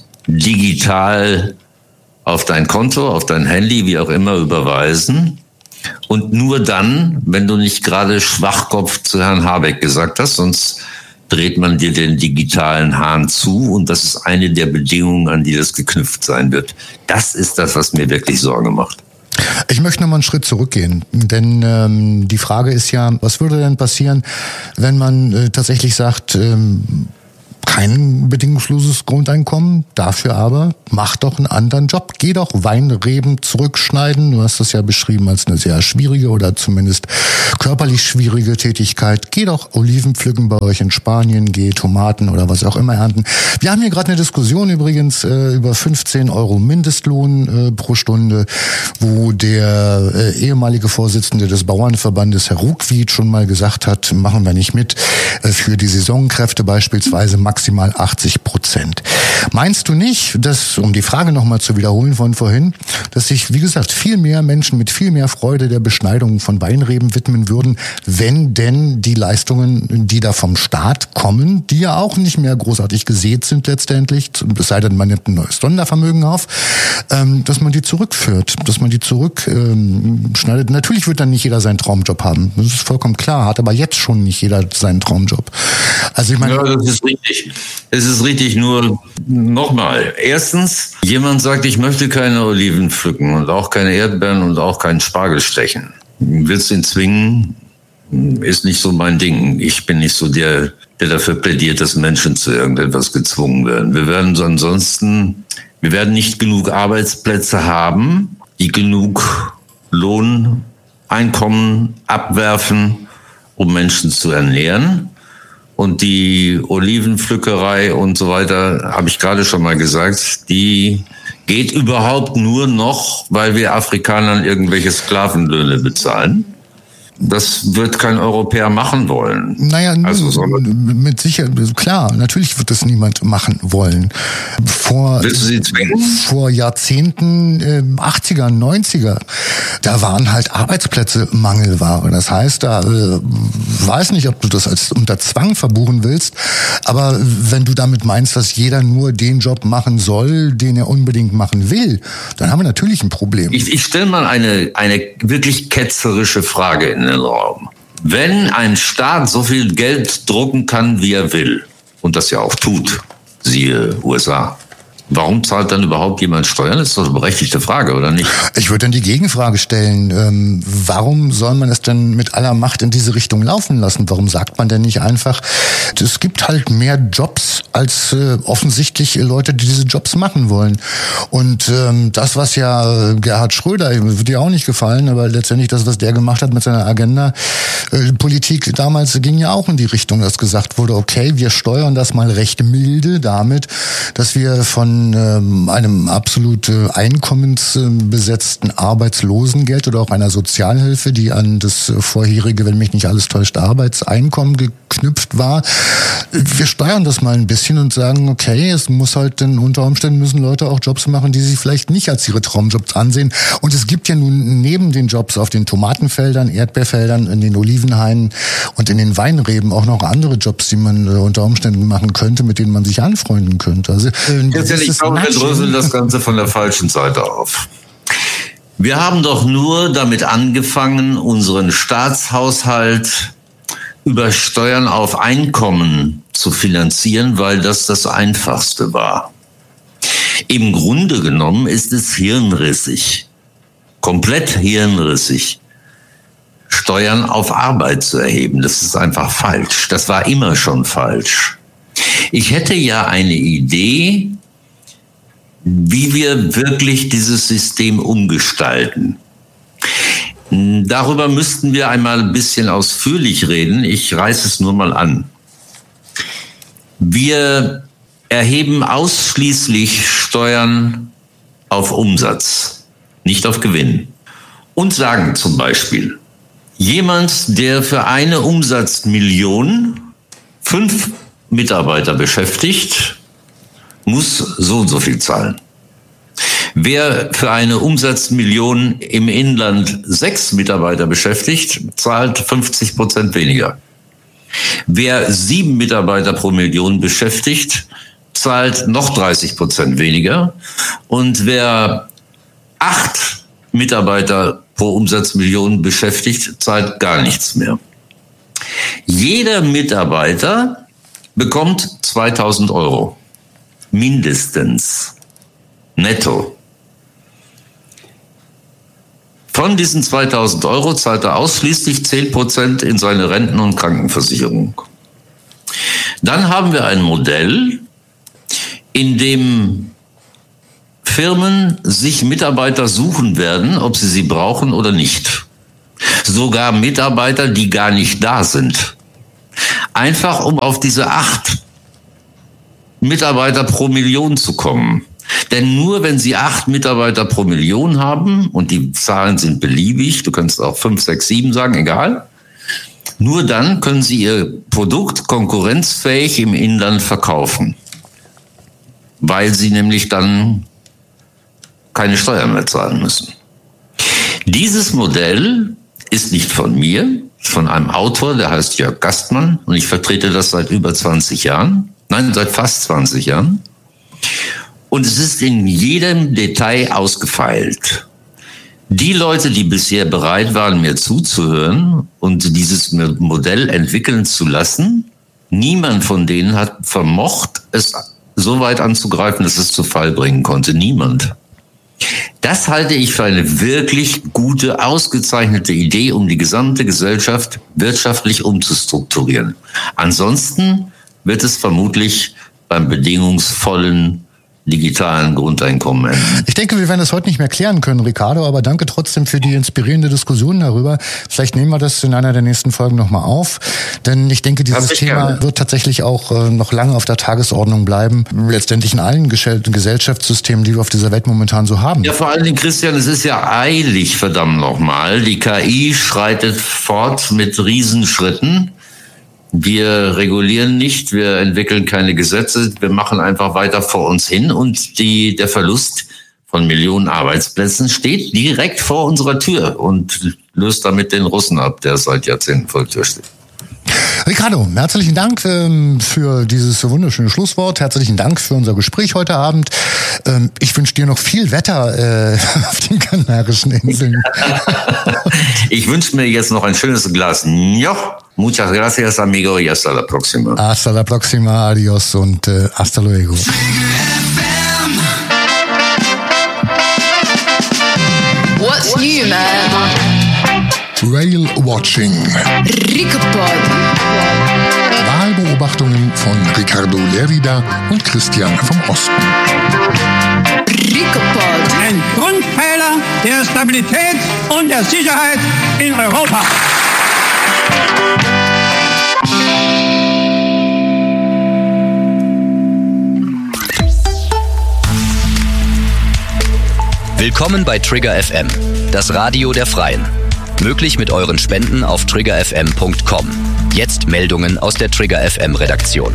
digital auf dein Konto, auf dein Handy, wie auch immer, überweisen. Und nur dann, wenn du nicht gerade Schwachkopf zu Herrn Habeck gesagt hast, sonst dreht man dir den digitalen Hahn zu. Und das ist eine der Bedingungen, an die das geknüpft sein wird. Das ist das, was mir wirklich Sorge macht. Ich möchte noch mal einen Schritt zurückgehen, denn ähm, die Frage ist ja, was würde denn passieren, wenn man äh, tatsächlich sagt, ähm, kein bedingungsloses Grundeinkommen, dafür aber mach doch einen anderen Job. Geh doch Weinreben zurückschneiden. Du hast das ja beschrieben als eine sehr schwierige oder zumindest körperlich schwierige Tätigkeit. Geh doch Oliven pflücken bei euch in Spanien, geh Tomaten oder was auch immer ernten. Wir haben hier gerade eine Diskussion übrigens äh, über fünfzehn Euro Mindestlohn äh, pro Stunde, wo der äh, ehemalige Vorsitzende des Bauernverbandes, Herr Ruckwied, schon mal gesagt hat, machen wir nicht mit, äh, für die Saisonkräfte beispielsweise maximal achtzig Prozent. Meinst du nicht, dass, um die Frage nochmal zu wiederholen von vorhin, dass sich, wie gesagt, viel mehr Menschen mit viel mehr Freude der Beschneidung von Weinreben widmen würden, wenn denn die Leistungen, die da vom Staat kommen, die ja auch nicht mehr großartig gesät sind letztendlich, es sei denn, man nimmt ein neues Sondervermögen auf, ähm, dass man die zurückführt, dass man die zurückschneidet. Ähm, Natürlich wird dann nicht jeder seinen Traumjob haben. Das ist vollkommen klar, hat aber jetzt schon nicht jeder seinen Traumjob. Also ich meine, ja, das ist richtig. Es ist richtig, nur nochmal. Erstens, jemand sagt, ich möchte keine Oliven pflücken und auch keine Erdbeeren und auch keinen Spargel stechen. Willst du ihn zwingen? Ist nicht so mein Ding. Ich bin nicht so der, der dafür plädiert, dass Menschen zu irgendetwas gezwungen werden. Wir werden so ansonsten, wir werden nicht genug Arbeitsplätze haben, die genug Lohneinkommen abwerfen, um Menschen zu ernähren. Und die Olivenpflückerei und so weiter, habe ich gerade schon mal gesagt, die geht überhaupt nur noch, weil wir Afrikanern irgendwelche Sklavenlöhne bezahlen. Das wird kein Europäer machen wollen. Naja, also, mit Sicherheit, klar, natürlich wird das niemand machen wollen. Vor, Willst du sie zwingen? Vor Jahrzehnten, äh, achtziger, neunziger, da waren halt Arbeitsplätze Mangelware. Das heißt, da äh, weiß nicht, ob du das als unter Zwang verbuchen willst, aber wenn du damit meinst, dass jeder nur den Job machen soll, den er unbedingt machen will, dann haben wir natürlich ein Problem. Ich, ich stelle mal eine, eine wirklich ketzerische Frage in den Raum. Wenn ein Staat so viel Geld drucken kann, wie er will, und das ja auch tut, siehe U S A, warum zahlt dann überhaupt jemand Steuern? Das ist doch eine berechtigte Frage, oder nicht? Ich würde dann die Gegenfrage stellen, ähm, warum soll man es denn mit aller Macht in diese Richtung laufen lassen? Warum sagt man denn nicht einfach, es gibt halt mehr Jobs als äh, offensichtlich Leute, die diese Jobs machen wollen? Und ähm, das, was ja Gerhard Schröder, wird dir auch nicht gefallen, aber letztendlich das, was der gemacht hat mit seiner Agenda-Politik äh, damals, ging ja auch in die Richtung, dass gesagt wurde, okay, wir steuern das mal recht milde damit, dass wir von einem absolut einkommensbesetzten Arbeitslosengeld oder auch einer Sozialhilfe, die an das vorherige, wenn mich nicht alles täuscht, Arbeitseinkommen geknüpft war. Wir steuern das mal ein bisschen und sagen, okay, es muss halt denn unter Umständen müssen Leute auch Jobs machen, die sie vielleicht nicht als ihre Traumjobs ansehen. Und es gibt ja nun neben den Jobs auf den Tomatenfeldern, Erdbeerfeldern, in den Olivenhainen und in den Weinreben auch noch andere Jobs, die man unter Umständen machen könnte, mit denen man sich anfreunden könnte. Also, Ich glaube, wir dröseln das Ganze von der falschen Seite auf. Wir haben doch nur damit angefangen, unseren Staatshaushalt über Steuern auf Einkommen zu finanzieren, weil das das Einfachste war. Im Grunde genommen ist es hirnrissig, komplett hirnrissig, Steuern auf Arbeit zu erheben. Das ist einfach falsch. Das war immer schon falsch. Ich hätte ja eine Idee, wie wir wirklich dieses System umgestalten. Darüber müssten wir einmal ein bisschen ausführlich reden. Ich reiße es nur mal an. Wir erheben ausschließlich Steuern auf Umsatz, nicht auf Gewinn. Und sagen zum Beispiel, jemand, der für eine Umsatzmillion fünf Mitarbeiter beschäftigt, muss so und so viel zahlen. Wer für eine Umsatzmillion im Inland sechs Mitarbeiter beschäftigt, zahlt fünfzig Prozent weniger. Wer sieben Mitarbeiter pro Million beschäftigt, zahlt noch dreißig Prozent weniger. Und wer acht Mitarbeiter pro Umsatzmillion beschäftigt, zahlt gar nichts mehr. Jeder Mitarbeiter bekommt zweitausend Euro. Mindestens. Netto. Von diesen zweitausend Euro zahlt er ausschließlich zehn Prozent in seine Renten- und Krankenversicherung. Dann haben wir ein Modell, in dem Firmen sich Mitarbeiter suchen werden, ob sie sie brauchen oder nicht. Sogar Mitarbeiter, die gar nicht da sind. Einfach um auf diese acht Mitarbeiter pro Million zu kommen. Denn nur wenn Sie acht Mitarbeiter pro Million haben, und die Zahlen sind beliebig, du kannst auch fünf, sechs, sieben sagen, egal, nur dann können Sie Ihr Produkt konkurrenzfähig im Inland verkaufen. Weil Sie nämlich dann keine Steuern mehr zahlen müssen. Dieses Modell ist nicht von mir, von einem Autor, der heißt Jörg Gastmann, und ich vertrete das seit über zwanzig Jahren. Nein, seit fast zwanzig Jahren. Und es ist in jedem Detail ausgefeilt. Die Leute, die bisher bereit waren, mir zuzuhören und dieses Modell entwickeln zu lassen, niemand von denen hat vermocht, es so weit anzugreifen, dass es zu Fall bringen konnte. Niemand. Das halte ich für eine wirklich gute, ausgezeichnete Idee, um die gesamte Gesellschaft wirtschaftlich umzustrukturieren. Ansonsten wird es vermutlich beim bedingungsvollen digitalen Grundeinkommen enden. Ich denke, wir werden das heute nicht mehr klären können, Ricardo, aber danke trotzdem für die inspirierende Diskussion darüber. Vielleicht nehmen wir das in einer der nächsten Folgen nochmal auf, denn ich denke, dieses Thema gerne. wird tatsächlich auch äh, noch lange auf der Tagesordnung bleiben, letztendlich in allen Gesellschaftssystemen, die wir auf dieser Welt momentan so haben. Ja, vor allen Dingen, Christian, es ist ja eilig, verdammt nochmal. Die K I schreitet fort mit Riesenschritten. Wir regulieren nicht, wir entwickeln keine Gesetze, wir machen einfach weiter vor uns hin und die, der Verlust von Millionen Arbeitsplätzen steht direkt vor unserer Tür und löst damit den Russen ab, der seit Jahrzehnten vor der Tür steht. Ricardo, herzlichen Dank ähm, für dieses wunderschöne Schlusswort. Herzlichen Dank für unser Gespräch heute Abend. Ähm, ich wünsche dir noch viel Wetter äh, auf den Kanarischen Inseln. Ich wünsche mir jetzt noch ein schönes Glas Ñoch. Muchas gracias, amigo, y hasta la próxima. Hasta la próxima, adios und äh, hasta luego. What's new, man? Rail Watching. Ricopod. Wahlbeobachtungen von Ricardo Lerida und Christian vom Osten. Ricopod. Ein Grundpfeiler der Stabilität und der Sicherheit in Europa. Willkommen bei Trigger F M, das Radio der Freien. Möglich mit euren Spenden auf trigger f m punkt com. Jetzt Meldungen aus der Trigger F M Redaktion.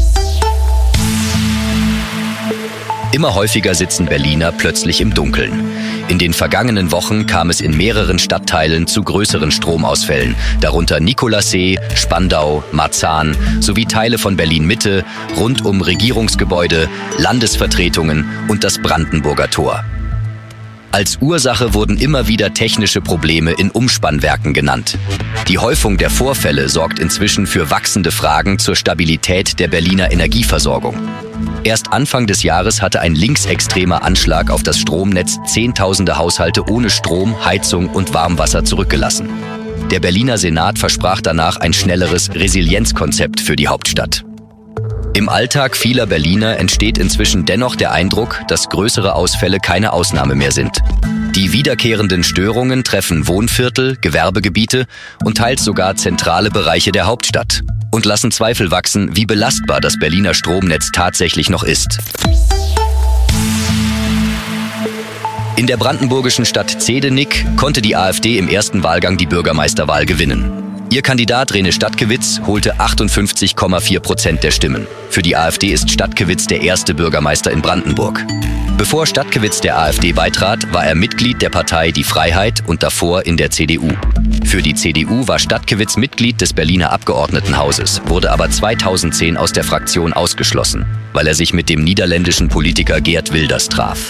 Immer häufiger sitzen Berliner plötzlich im Dunkeln. In den vergangenen Wochen kam es in mehreren Stadtteilen zu größeren Stromausfällen, darunter Nikolassee, Spandau, Marzahn sowie Teile von Berlin-Mitte, rund um Regierungsgebäude, Landesvertretungen und das Brandenburger Tor. Als Ursache wurden immer wieder technische Probleme in Umspannwerken genannt. Die Häufung der Vorfälle sorgt inzwischen für wachsende Fragen zur Stabilität der Berliner Energieversorgung. Erst Anfang des Jahres hatte ein linksextremer Anschlag auf das Stromnetz Zehntausende Haushalte ohne Strom, Heizung und Warmwasser zurückgelassen. Der Berliner Senat versprach danach ein schnelleres Resilienzkonzept für die Hauptstadt. Im Alltag vieler Berliner entsteht inzwischen dennoch der Eindruck, dass größere Ausfälle keine Ausnahme mehr sind. Die wiederkehrenden Störungen treffen Wohnviertel, Gewerbegebiete und teils sogar zentrale Bereiche der Hauptstadt und lassen Zweifel wachsen, wie belastbar das Berliner Stromnetz tatsächlich noch ist. In der brandenburgischen Stadt Zehdenick konnte die AfD im ersten Wahlgang die Bürgermeisterwahl gewinnen. Ihr Kandidat Rene Stadtgewitz holte achtundfünfzig Komma vier Prozent der Stimmen. Für die AfD ist Stadtgewitz der erste Bürgermeister in Brandenburg. Bevor Stadtgewitz der AfD beitrat, war er Mitglied der Partei Die Freiheit und davor in der C D U. Für die C D U war Stadtgewitz Mitglied des Berliner Abgeordnetenhauses, wurde aber zweitausendzehn aus der Fraktion ausgeschlossen, weil er sich mit dem niederländischen Politiker Geert Wilders traf.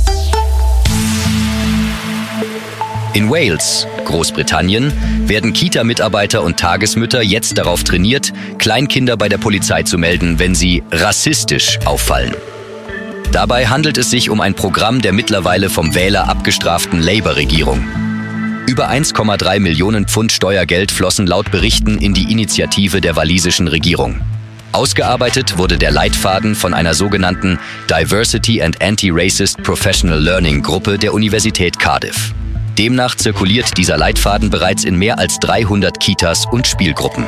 In Wales, Großbritannien, werden Kita-Mitarbeiter und Tagesmütter jetzt darauf trainiert, Kleinkinder bei der Polizei zu melden, wenn sie rassistisch auffallen. Dabei handelt es sich um ein Programm der mittlerweile vom Wähler abgestraften Labour-Regierung. Über eins Komma drei Millionen Pfund Steuergeld flossen laut Berichten in die Initiative der walisischen Regierung. Ausgearbeitet wurde der Leitfaden von einer sogenannten Diversity and Anti-Racist Professional Learning Gruppe der Universität Cardiff. Demnach zirkuliert dieser Leitfaden bereits in mehr als dreihundert Kitas und Spielgruppen.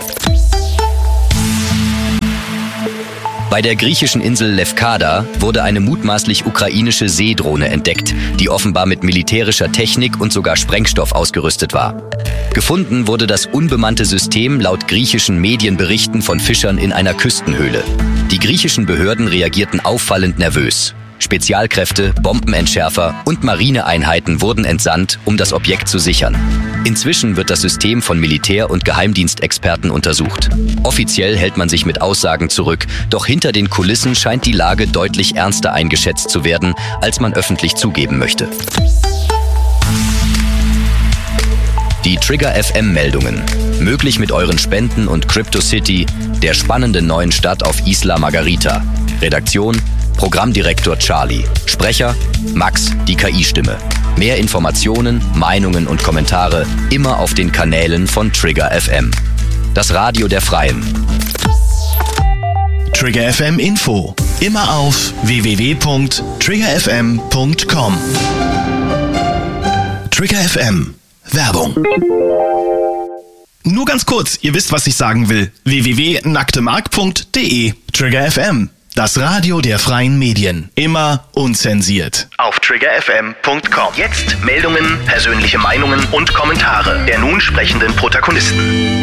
Bei der griechischen Insel Lefkada wurde eine mutmaßlich ukrainische Seedrohne entdeckt, die offenbar mit militärischer Technik und sogar Sprengstoff ausgerüstet war. Gefunden wurde das unbemannte System laut griechischen Medienberichten von Fischern in einer Küstenhöhle. Die griechischen Behörden reagierten auffallend nervös. Spezialkräfte, Bombenentschärfer und Marineeinheiten wurden entsandt, um das Objekt zu sichern. Inzwischen wird das System von Militär- und Geheimdienstexperten untersucht. Offiziell hält man sich mit Aussagen zurück, doch hinter den Kulissen scheint die Lage deutlich ernster eingeschätzt zu werden, als man öffentlich zugeben möchte. Die Trigger F M-Meldungen. Möglich mit euren Spenden und Crypto City, der spannenden neuen Stadt auf Isla Margarita. Redaktion: Programmdirektor Charlie. Sprecher: Max, die K I-Stimme. Mehr Informationen, Meinungen und Kommentare immer auf den Kanälen von Trigger F M. Das Radio der Freien. Trigger F M Info. Immer auf w w w punkt trigger f m punkt com. Trigger F M. Werbung. Nur ganz kurz, ihr wisst, was ich sagen will. w w w punkt nacktemark punkt d e. Trigger F M. Das Radio der freien Medien. Immer unzensiert. Auf trigger f m punkt com. Jetzt Meldungen, persönliche Meinungen und Kommentare der nun sprechenden Protagonisten.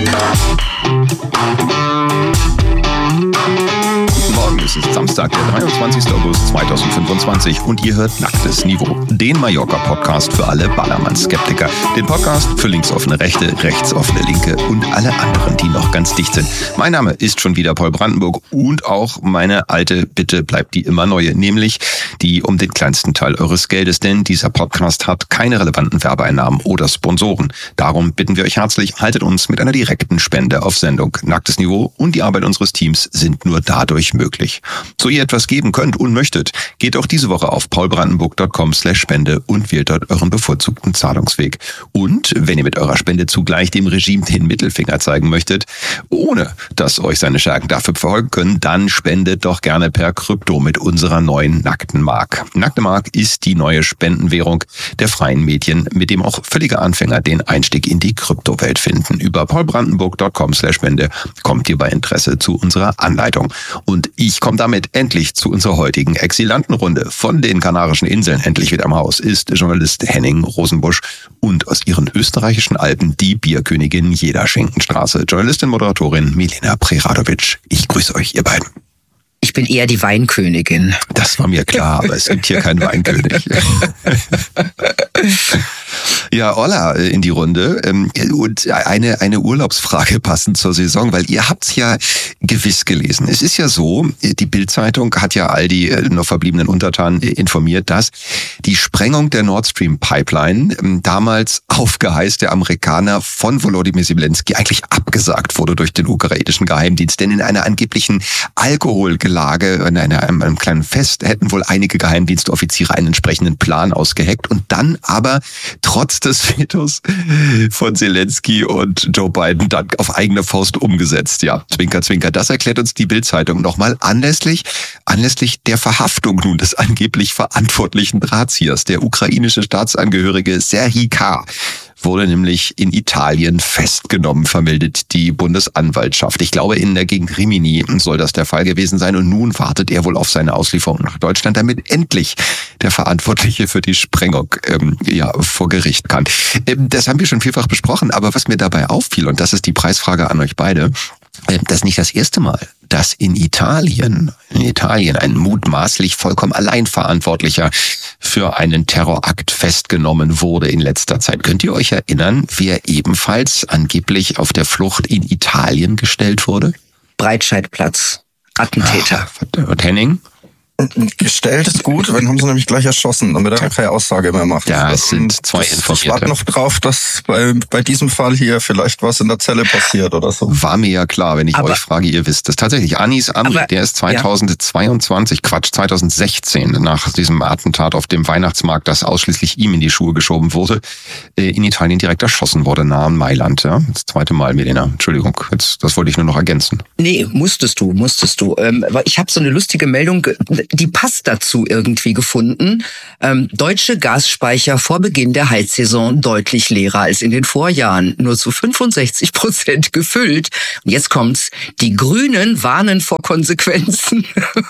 Guten Morgen, es ist Samstag, der dreiundzwanzigster August zweitausendfünfundzwanzig und ihr hört Nacktes Niveau, den Mallorca-Podcast für alle Ballermann-Skeptiker. Den Podcast für linksoffene Rechte, rechtsoffene Linke und alle anderen, die noch ganz dicht sind. Mein Name ist schon wieder Paul Brandenburg und auch meine alte Bitte bleibt die immer neue, nämlich die um den kleinsten Teil eures Geldes, denn dieser Podcast hat keine relevanten Werbeeinnahmen oder Sponsoren. Darum bitten wir euch herzlich, haltet uns mit einer direkten Spende auf Sendung. Nacktes Niveau und die Arbeit unseres Teams sind nur dadurch möglich. So ihr etwas geben könnt und möchtet, geht auch diese Woche auf paulbrandenburg punkt com slash spende und wählt dort euren bevorzugten Zahlungsweg. Und wenn ihr mit eurer Spende zugleich dem Regime den Mittelfinger zeigen möchtet, ohne dass euch seine Schergen dafür verfolgen können, dann spendet doch gerne per Krypto mit unserer neuen Nackten Mark. Nackte Mark ist die neue Spendenwährung der freien Medien, mit dem auch völlige Anfänger den Einstieg in die Kryptowelt finden. Über paulbrandenburg punkt com slash spende kommt ihr bei Interesse zu unserer Anleitung. Und ich komme damit endlich zu unserer heutigen Exilantenrunde. Von den Kanarischen Inseln endlich wieder im Haus ist Journalist Henning Rosenbusch und aus ihren österreichischen Alpen die Bierkönigin jeder Schinkenstraße, Journalistin, Moderatorin Milena Preradovic. Ich grüße euch, ihr beiden. Ich bin eher die Weinkönigin. Das war mir klar, aber es gibt hier keinen Weinkönig. Ja, Olla in die Runde. Und eine, eine Urlaubsfrage passend zur Saison, weil ihr habt's ja gewiss gelesen. Es ist ja so, die Bild-Zeitung hat ja all die noch verbliebenen Untertanen informiert, dass die Sprengung der Nord Stream Pipeline damals auf Geheiß der Amerikaner von Volodymyr Zelensky eigentlich abgesagt wurde durch den ukrainischen Geheimdienst. Denn in einer angeblichen Alkoholgelage, in einer, einem, einem kleinen Fest, hätten wohl einige Geheimdienstoffiziere einen entsprechenden Plan ausgeheckt und dann aber trotz des Vetos von Zelensky und Joe Biden dann auf eigene Faust umgesetzt. Ja, Zwinker, Zwinker. Das erklärt uns die Bild-Zeitung nochmal anlässlich, anlässlich der Verhaftung nun des angeblich verantwortlichen Drahtziehers, der ukrainische Staatsangehörige Serhij K. wurde nämlich in Italien festgenommen, vermeldet die Bundesanwaltschaft. Ich glaube, in der Gegend Rimini soll das der Fall gewesen sein. Und nun wartet er wohl auf seine Auslieferung nach Deutschland, damit endlich der Verantwortliche für die Sprengung ähm, ja vor Gericht kann. Ähm, das haben wir schon vielfach besprochen, aber was mir dabei auffiel, und das ist die Preisfrage an euch beide, äh, das ist nicht das erste Mal, dass in Italien, in Italien ein mutmaßlich vollkommen Alleinverantwortlicher für einen Terrorakt festgenommen wurde in letzter Zeit. Könnt ihr euch erinnern, wer ebenfalls angeblich auf der Flucht in Italien gestellt wurde? Breitscheidplatz, Attentäter. Ah, und Henning? Gestellt ist gut, wenn haben sie nämlich gleich erschossen, damit er keine Aussage mehr macht. Ja, es sind zwei Informierte. Ich warte noch drauf, dass bei, bei diesem Fall hier vielleicht was in der Zelle passiert oder so. War mir ja klar, wenn ich aber, euch frage, ihr wisst es. Tatsächlich, Anis Amri, aber, der ist zweitausendzweiundzwanzig, ja. Quatsch, zweitausendsechzehn, nach diesem Attentat auf dem Weihnachtsmarkt, das ausschließlich ihm in die Schuhe geschoben wurde, in Italien direkt erschossen wurde, nahe an Mailand. Ja? Das zweite Mal, Milena. Entschuldigung, jetzt, das wollte ich nur noch ergänzen. Nee, musstest du, musstest du. Ähm, ich habe so eine lustige Meldung, die passt dazu irgendwie gefunden. Ähm, deutsche Gasspeicher vor Beginn der Heizsaison deutlich leerer als in den Vorjahren. Nur zu fünfundsechzig Prozent gefüllt. Und jetzt kommt's. Die Grünen warnen vor Konsequenzen.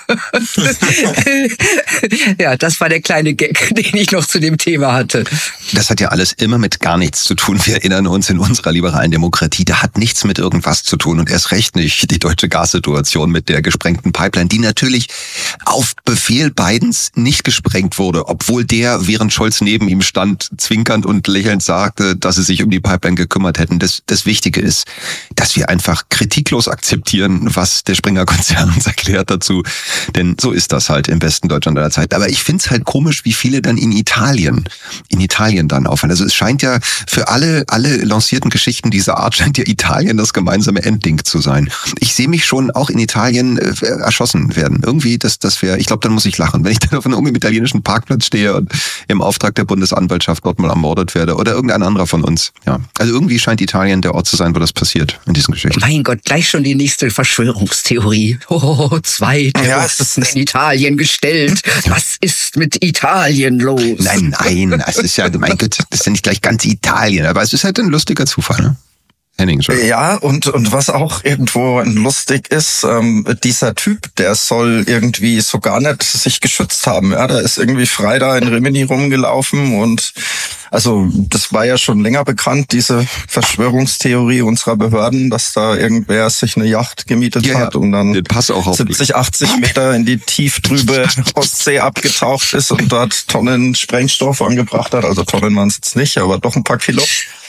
Ja, das war der kleine Gag, den ich noch zu dem Thema hatte. Das hat ja alles immer mit gar nichts zu tun. Wir erinnern uns in unserer liberalen Demokratie, da hat nichts mit irgendwas zu tun und erst recht nicht die deutsche Gassituation mit der gesprengten Pipeline, die natürlich auf Befehl Bidens nicht gesprengt wurde, obwohl der, während Scholz neben ihm stand, zwinkernd und lächelnd sagte, dass sie sich um die Pipeline gekümmert hätten. Das, das Wichtige ist, dass wir einfach kritiklos akzeptieren, was der Springer-Konzern uns erklärt dazu. Denn so ist das halt im besten Deutschland aller Zeit. Aber ich finde es halt komisch, wie viele dann in Italien, in Italien dann aufhören. Also es scheint ja für alle, alle lancierten Geschichten dieser Art scheint ja Italien das gemeinsame Endding zu sein. Ich sehe mich schon auch in Italien äh, erschossen werden. Irgendwie, das, das wäre, ich glaube, dann muss ich lachen. Wenn ich dann auf einem italienischen Parkplatz stehe und im Auftrag der Bundesanwaltschaft dort mal ermordet werde oder irgendein anderer von uns. Ja. Also irgendwie scheint Italien der Ort zu sein, wo das passiert in diesen Geschichten. Mein Gott, gleich schon die nächste Verschwörungstheorie. Oh, zwei Terroristen in Italien gestellt. Was ist mit Italien los? Nein, nein, es ist ja, mein Gott, das ist ja nicht gleich ganz Italien, aber es ist halt ein lustiger Zufall, ne? Henning, schon. Ja, und und was auch irgendwo lustig ist, ähm, dieser Typ, der soll irgendwie so gar nicht sich geschützt haben. Ja, der ist irgendwie frei da in Rimini rumgelaufen und also das war ja schon länger bekannt, diese Verschwörungstheorie unserer Behörden, dass da irgendwer sich eine Yacht gemietet ja, hat und dann auch siebzig, achtzig Meter in die tieftrübe Ostsee abgetaucht ist und dort Tonnen Sprengstoff angebracht hat. Also Tonnen waren es jetzt nicht, aber doch ein paar Kilo.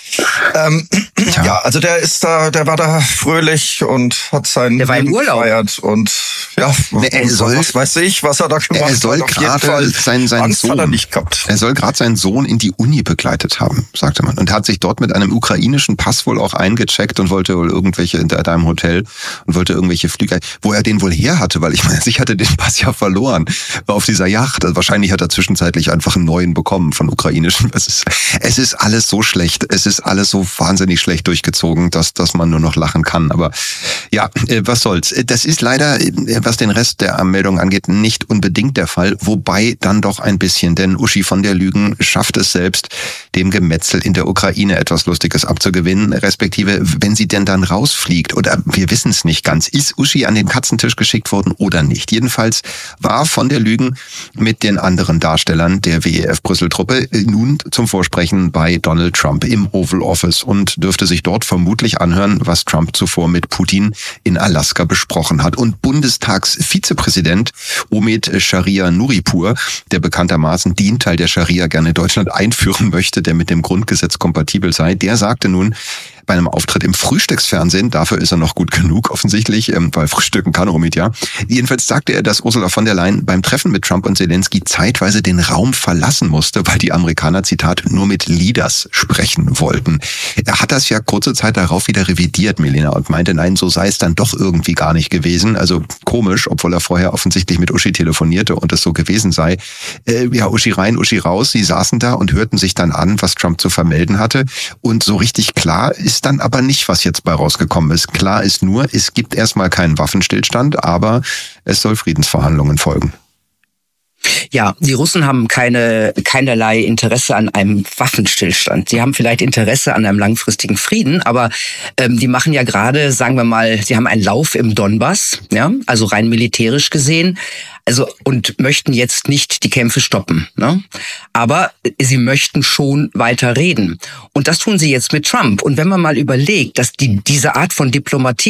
Ähm, ja. ja, also der ist da, der war da fröhlich und hat seinen der war im Urlaub gefeiert und ja, er soll, was weiß ich, was er da gemacht er soll hat. gerade seinen, seinen Sohn, hat er nicht gehabt. Er soll gerade seinen Sohn in die Uni begleitet haben, sagte man, und hat sich dort mit einem ukrainischen Pass wohl auch eingecheckt und wollte wohl irgendwelche in einem Hotel und wollte irgendwelche Flüge, wo er den wohl her hatte, weil ich meine, ich hatte den Pass ja verloren auf dieser Yacht. Also wahrscheinlich hat er zwischenzeitlich einfach einen neuen bekommen von ukrainischen. Es ist, es ist alles so schlecht. Es ist alles so wahnsinnig schlecht durchgezogen, dass, dass man nur noch lachen kann. Aber ja, was soll's. Das ist leider, was den Rest der Meldung angeht, nicht unbedingt der Fall. Wobei dann doch ein bisschen, denn Uschi von der Lügen schafft es selbst, dem Gemetzel in der Ukraine etwas Lustiges abzugewinnen, respektive, wenn sie denn dann rausfliegt, oder wir wissen es nicht ganz, ist Uschi an den Katzentisch geschickt worden oder nicht. Jedenfalls war von der Lügen mit den anderen Darstellern der W E F-Brüssel-Truppe nun zum Vorsprechen bei Donald Trump im Oval Office und dürfte sich dort vermutlich anhören, was Trump zuvor mit Putin in Alaska besprochen hat. Und Bundestagsvizepräsident Omid Sharia Nuripur, der bekanntermaßen den Teil der Scharia gerne Deutschland einführen möchte, der mit dem Grundgesetz kompatibel sei, der sagte nun bei einem Auftritt im Frühstücksfernsehen, dafür ist er noch gut genug offensichtlich, weil frühstücken kann Omid ja. Jedenfalls sagte er, dass Ursula von der Leyen beim Treffen mit Trump und Zelensky zeitweise den Raum verlassen musste, weil die Amerikaner, Zitat, nur mit Leaders sprechen wollten. Er hat das ja kurze Zeit darauf wieder revidiert, Milena, und meinte, nein, so sei es dann doch irgendwie gar nicht gewesen. Also komisch, obwohl er vorher offensichtlich mit Uschi telefonierte und es so gewesen sei. Äh, ja, Uschi rein, Uschi raus, sie saßen da und hörten sich dann an, was Trump zu vermelden hatte. Und so richtig klar ist dann aber nicht, was jetzt bei rausgekommen ist. Klar ist nur, es gibt erstmal keinen Waffenstillstand, aber es soll Friedensverhandlungen folgen. Ja, die Russen haben keine keinerlei Interesse an einem Waffenstillstand. Sie haben vielleicht Interesse an einem langfristigen Frieden, aber ähm, die machen ja gerade, sagen wir mal, sie haben einen Lauf im Donbass, ja, also rein militärisch gesehen, also und möchten jetzt nicht die Kämpfe stoppen, ne? Aber sie möchten schon weiter reden. Und das tun sie jetzt mit Trump. Und wenn man mal überlegt, dass die diese Art von Diplomatie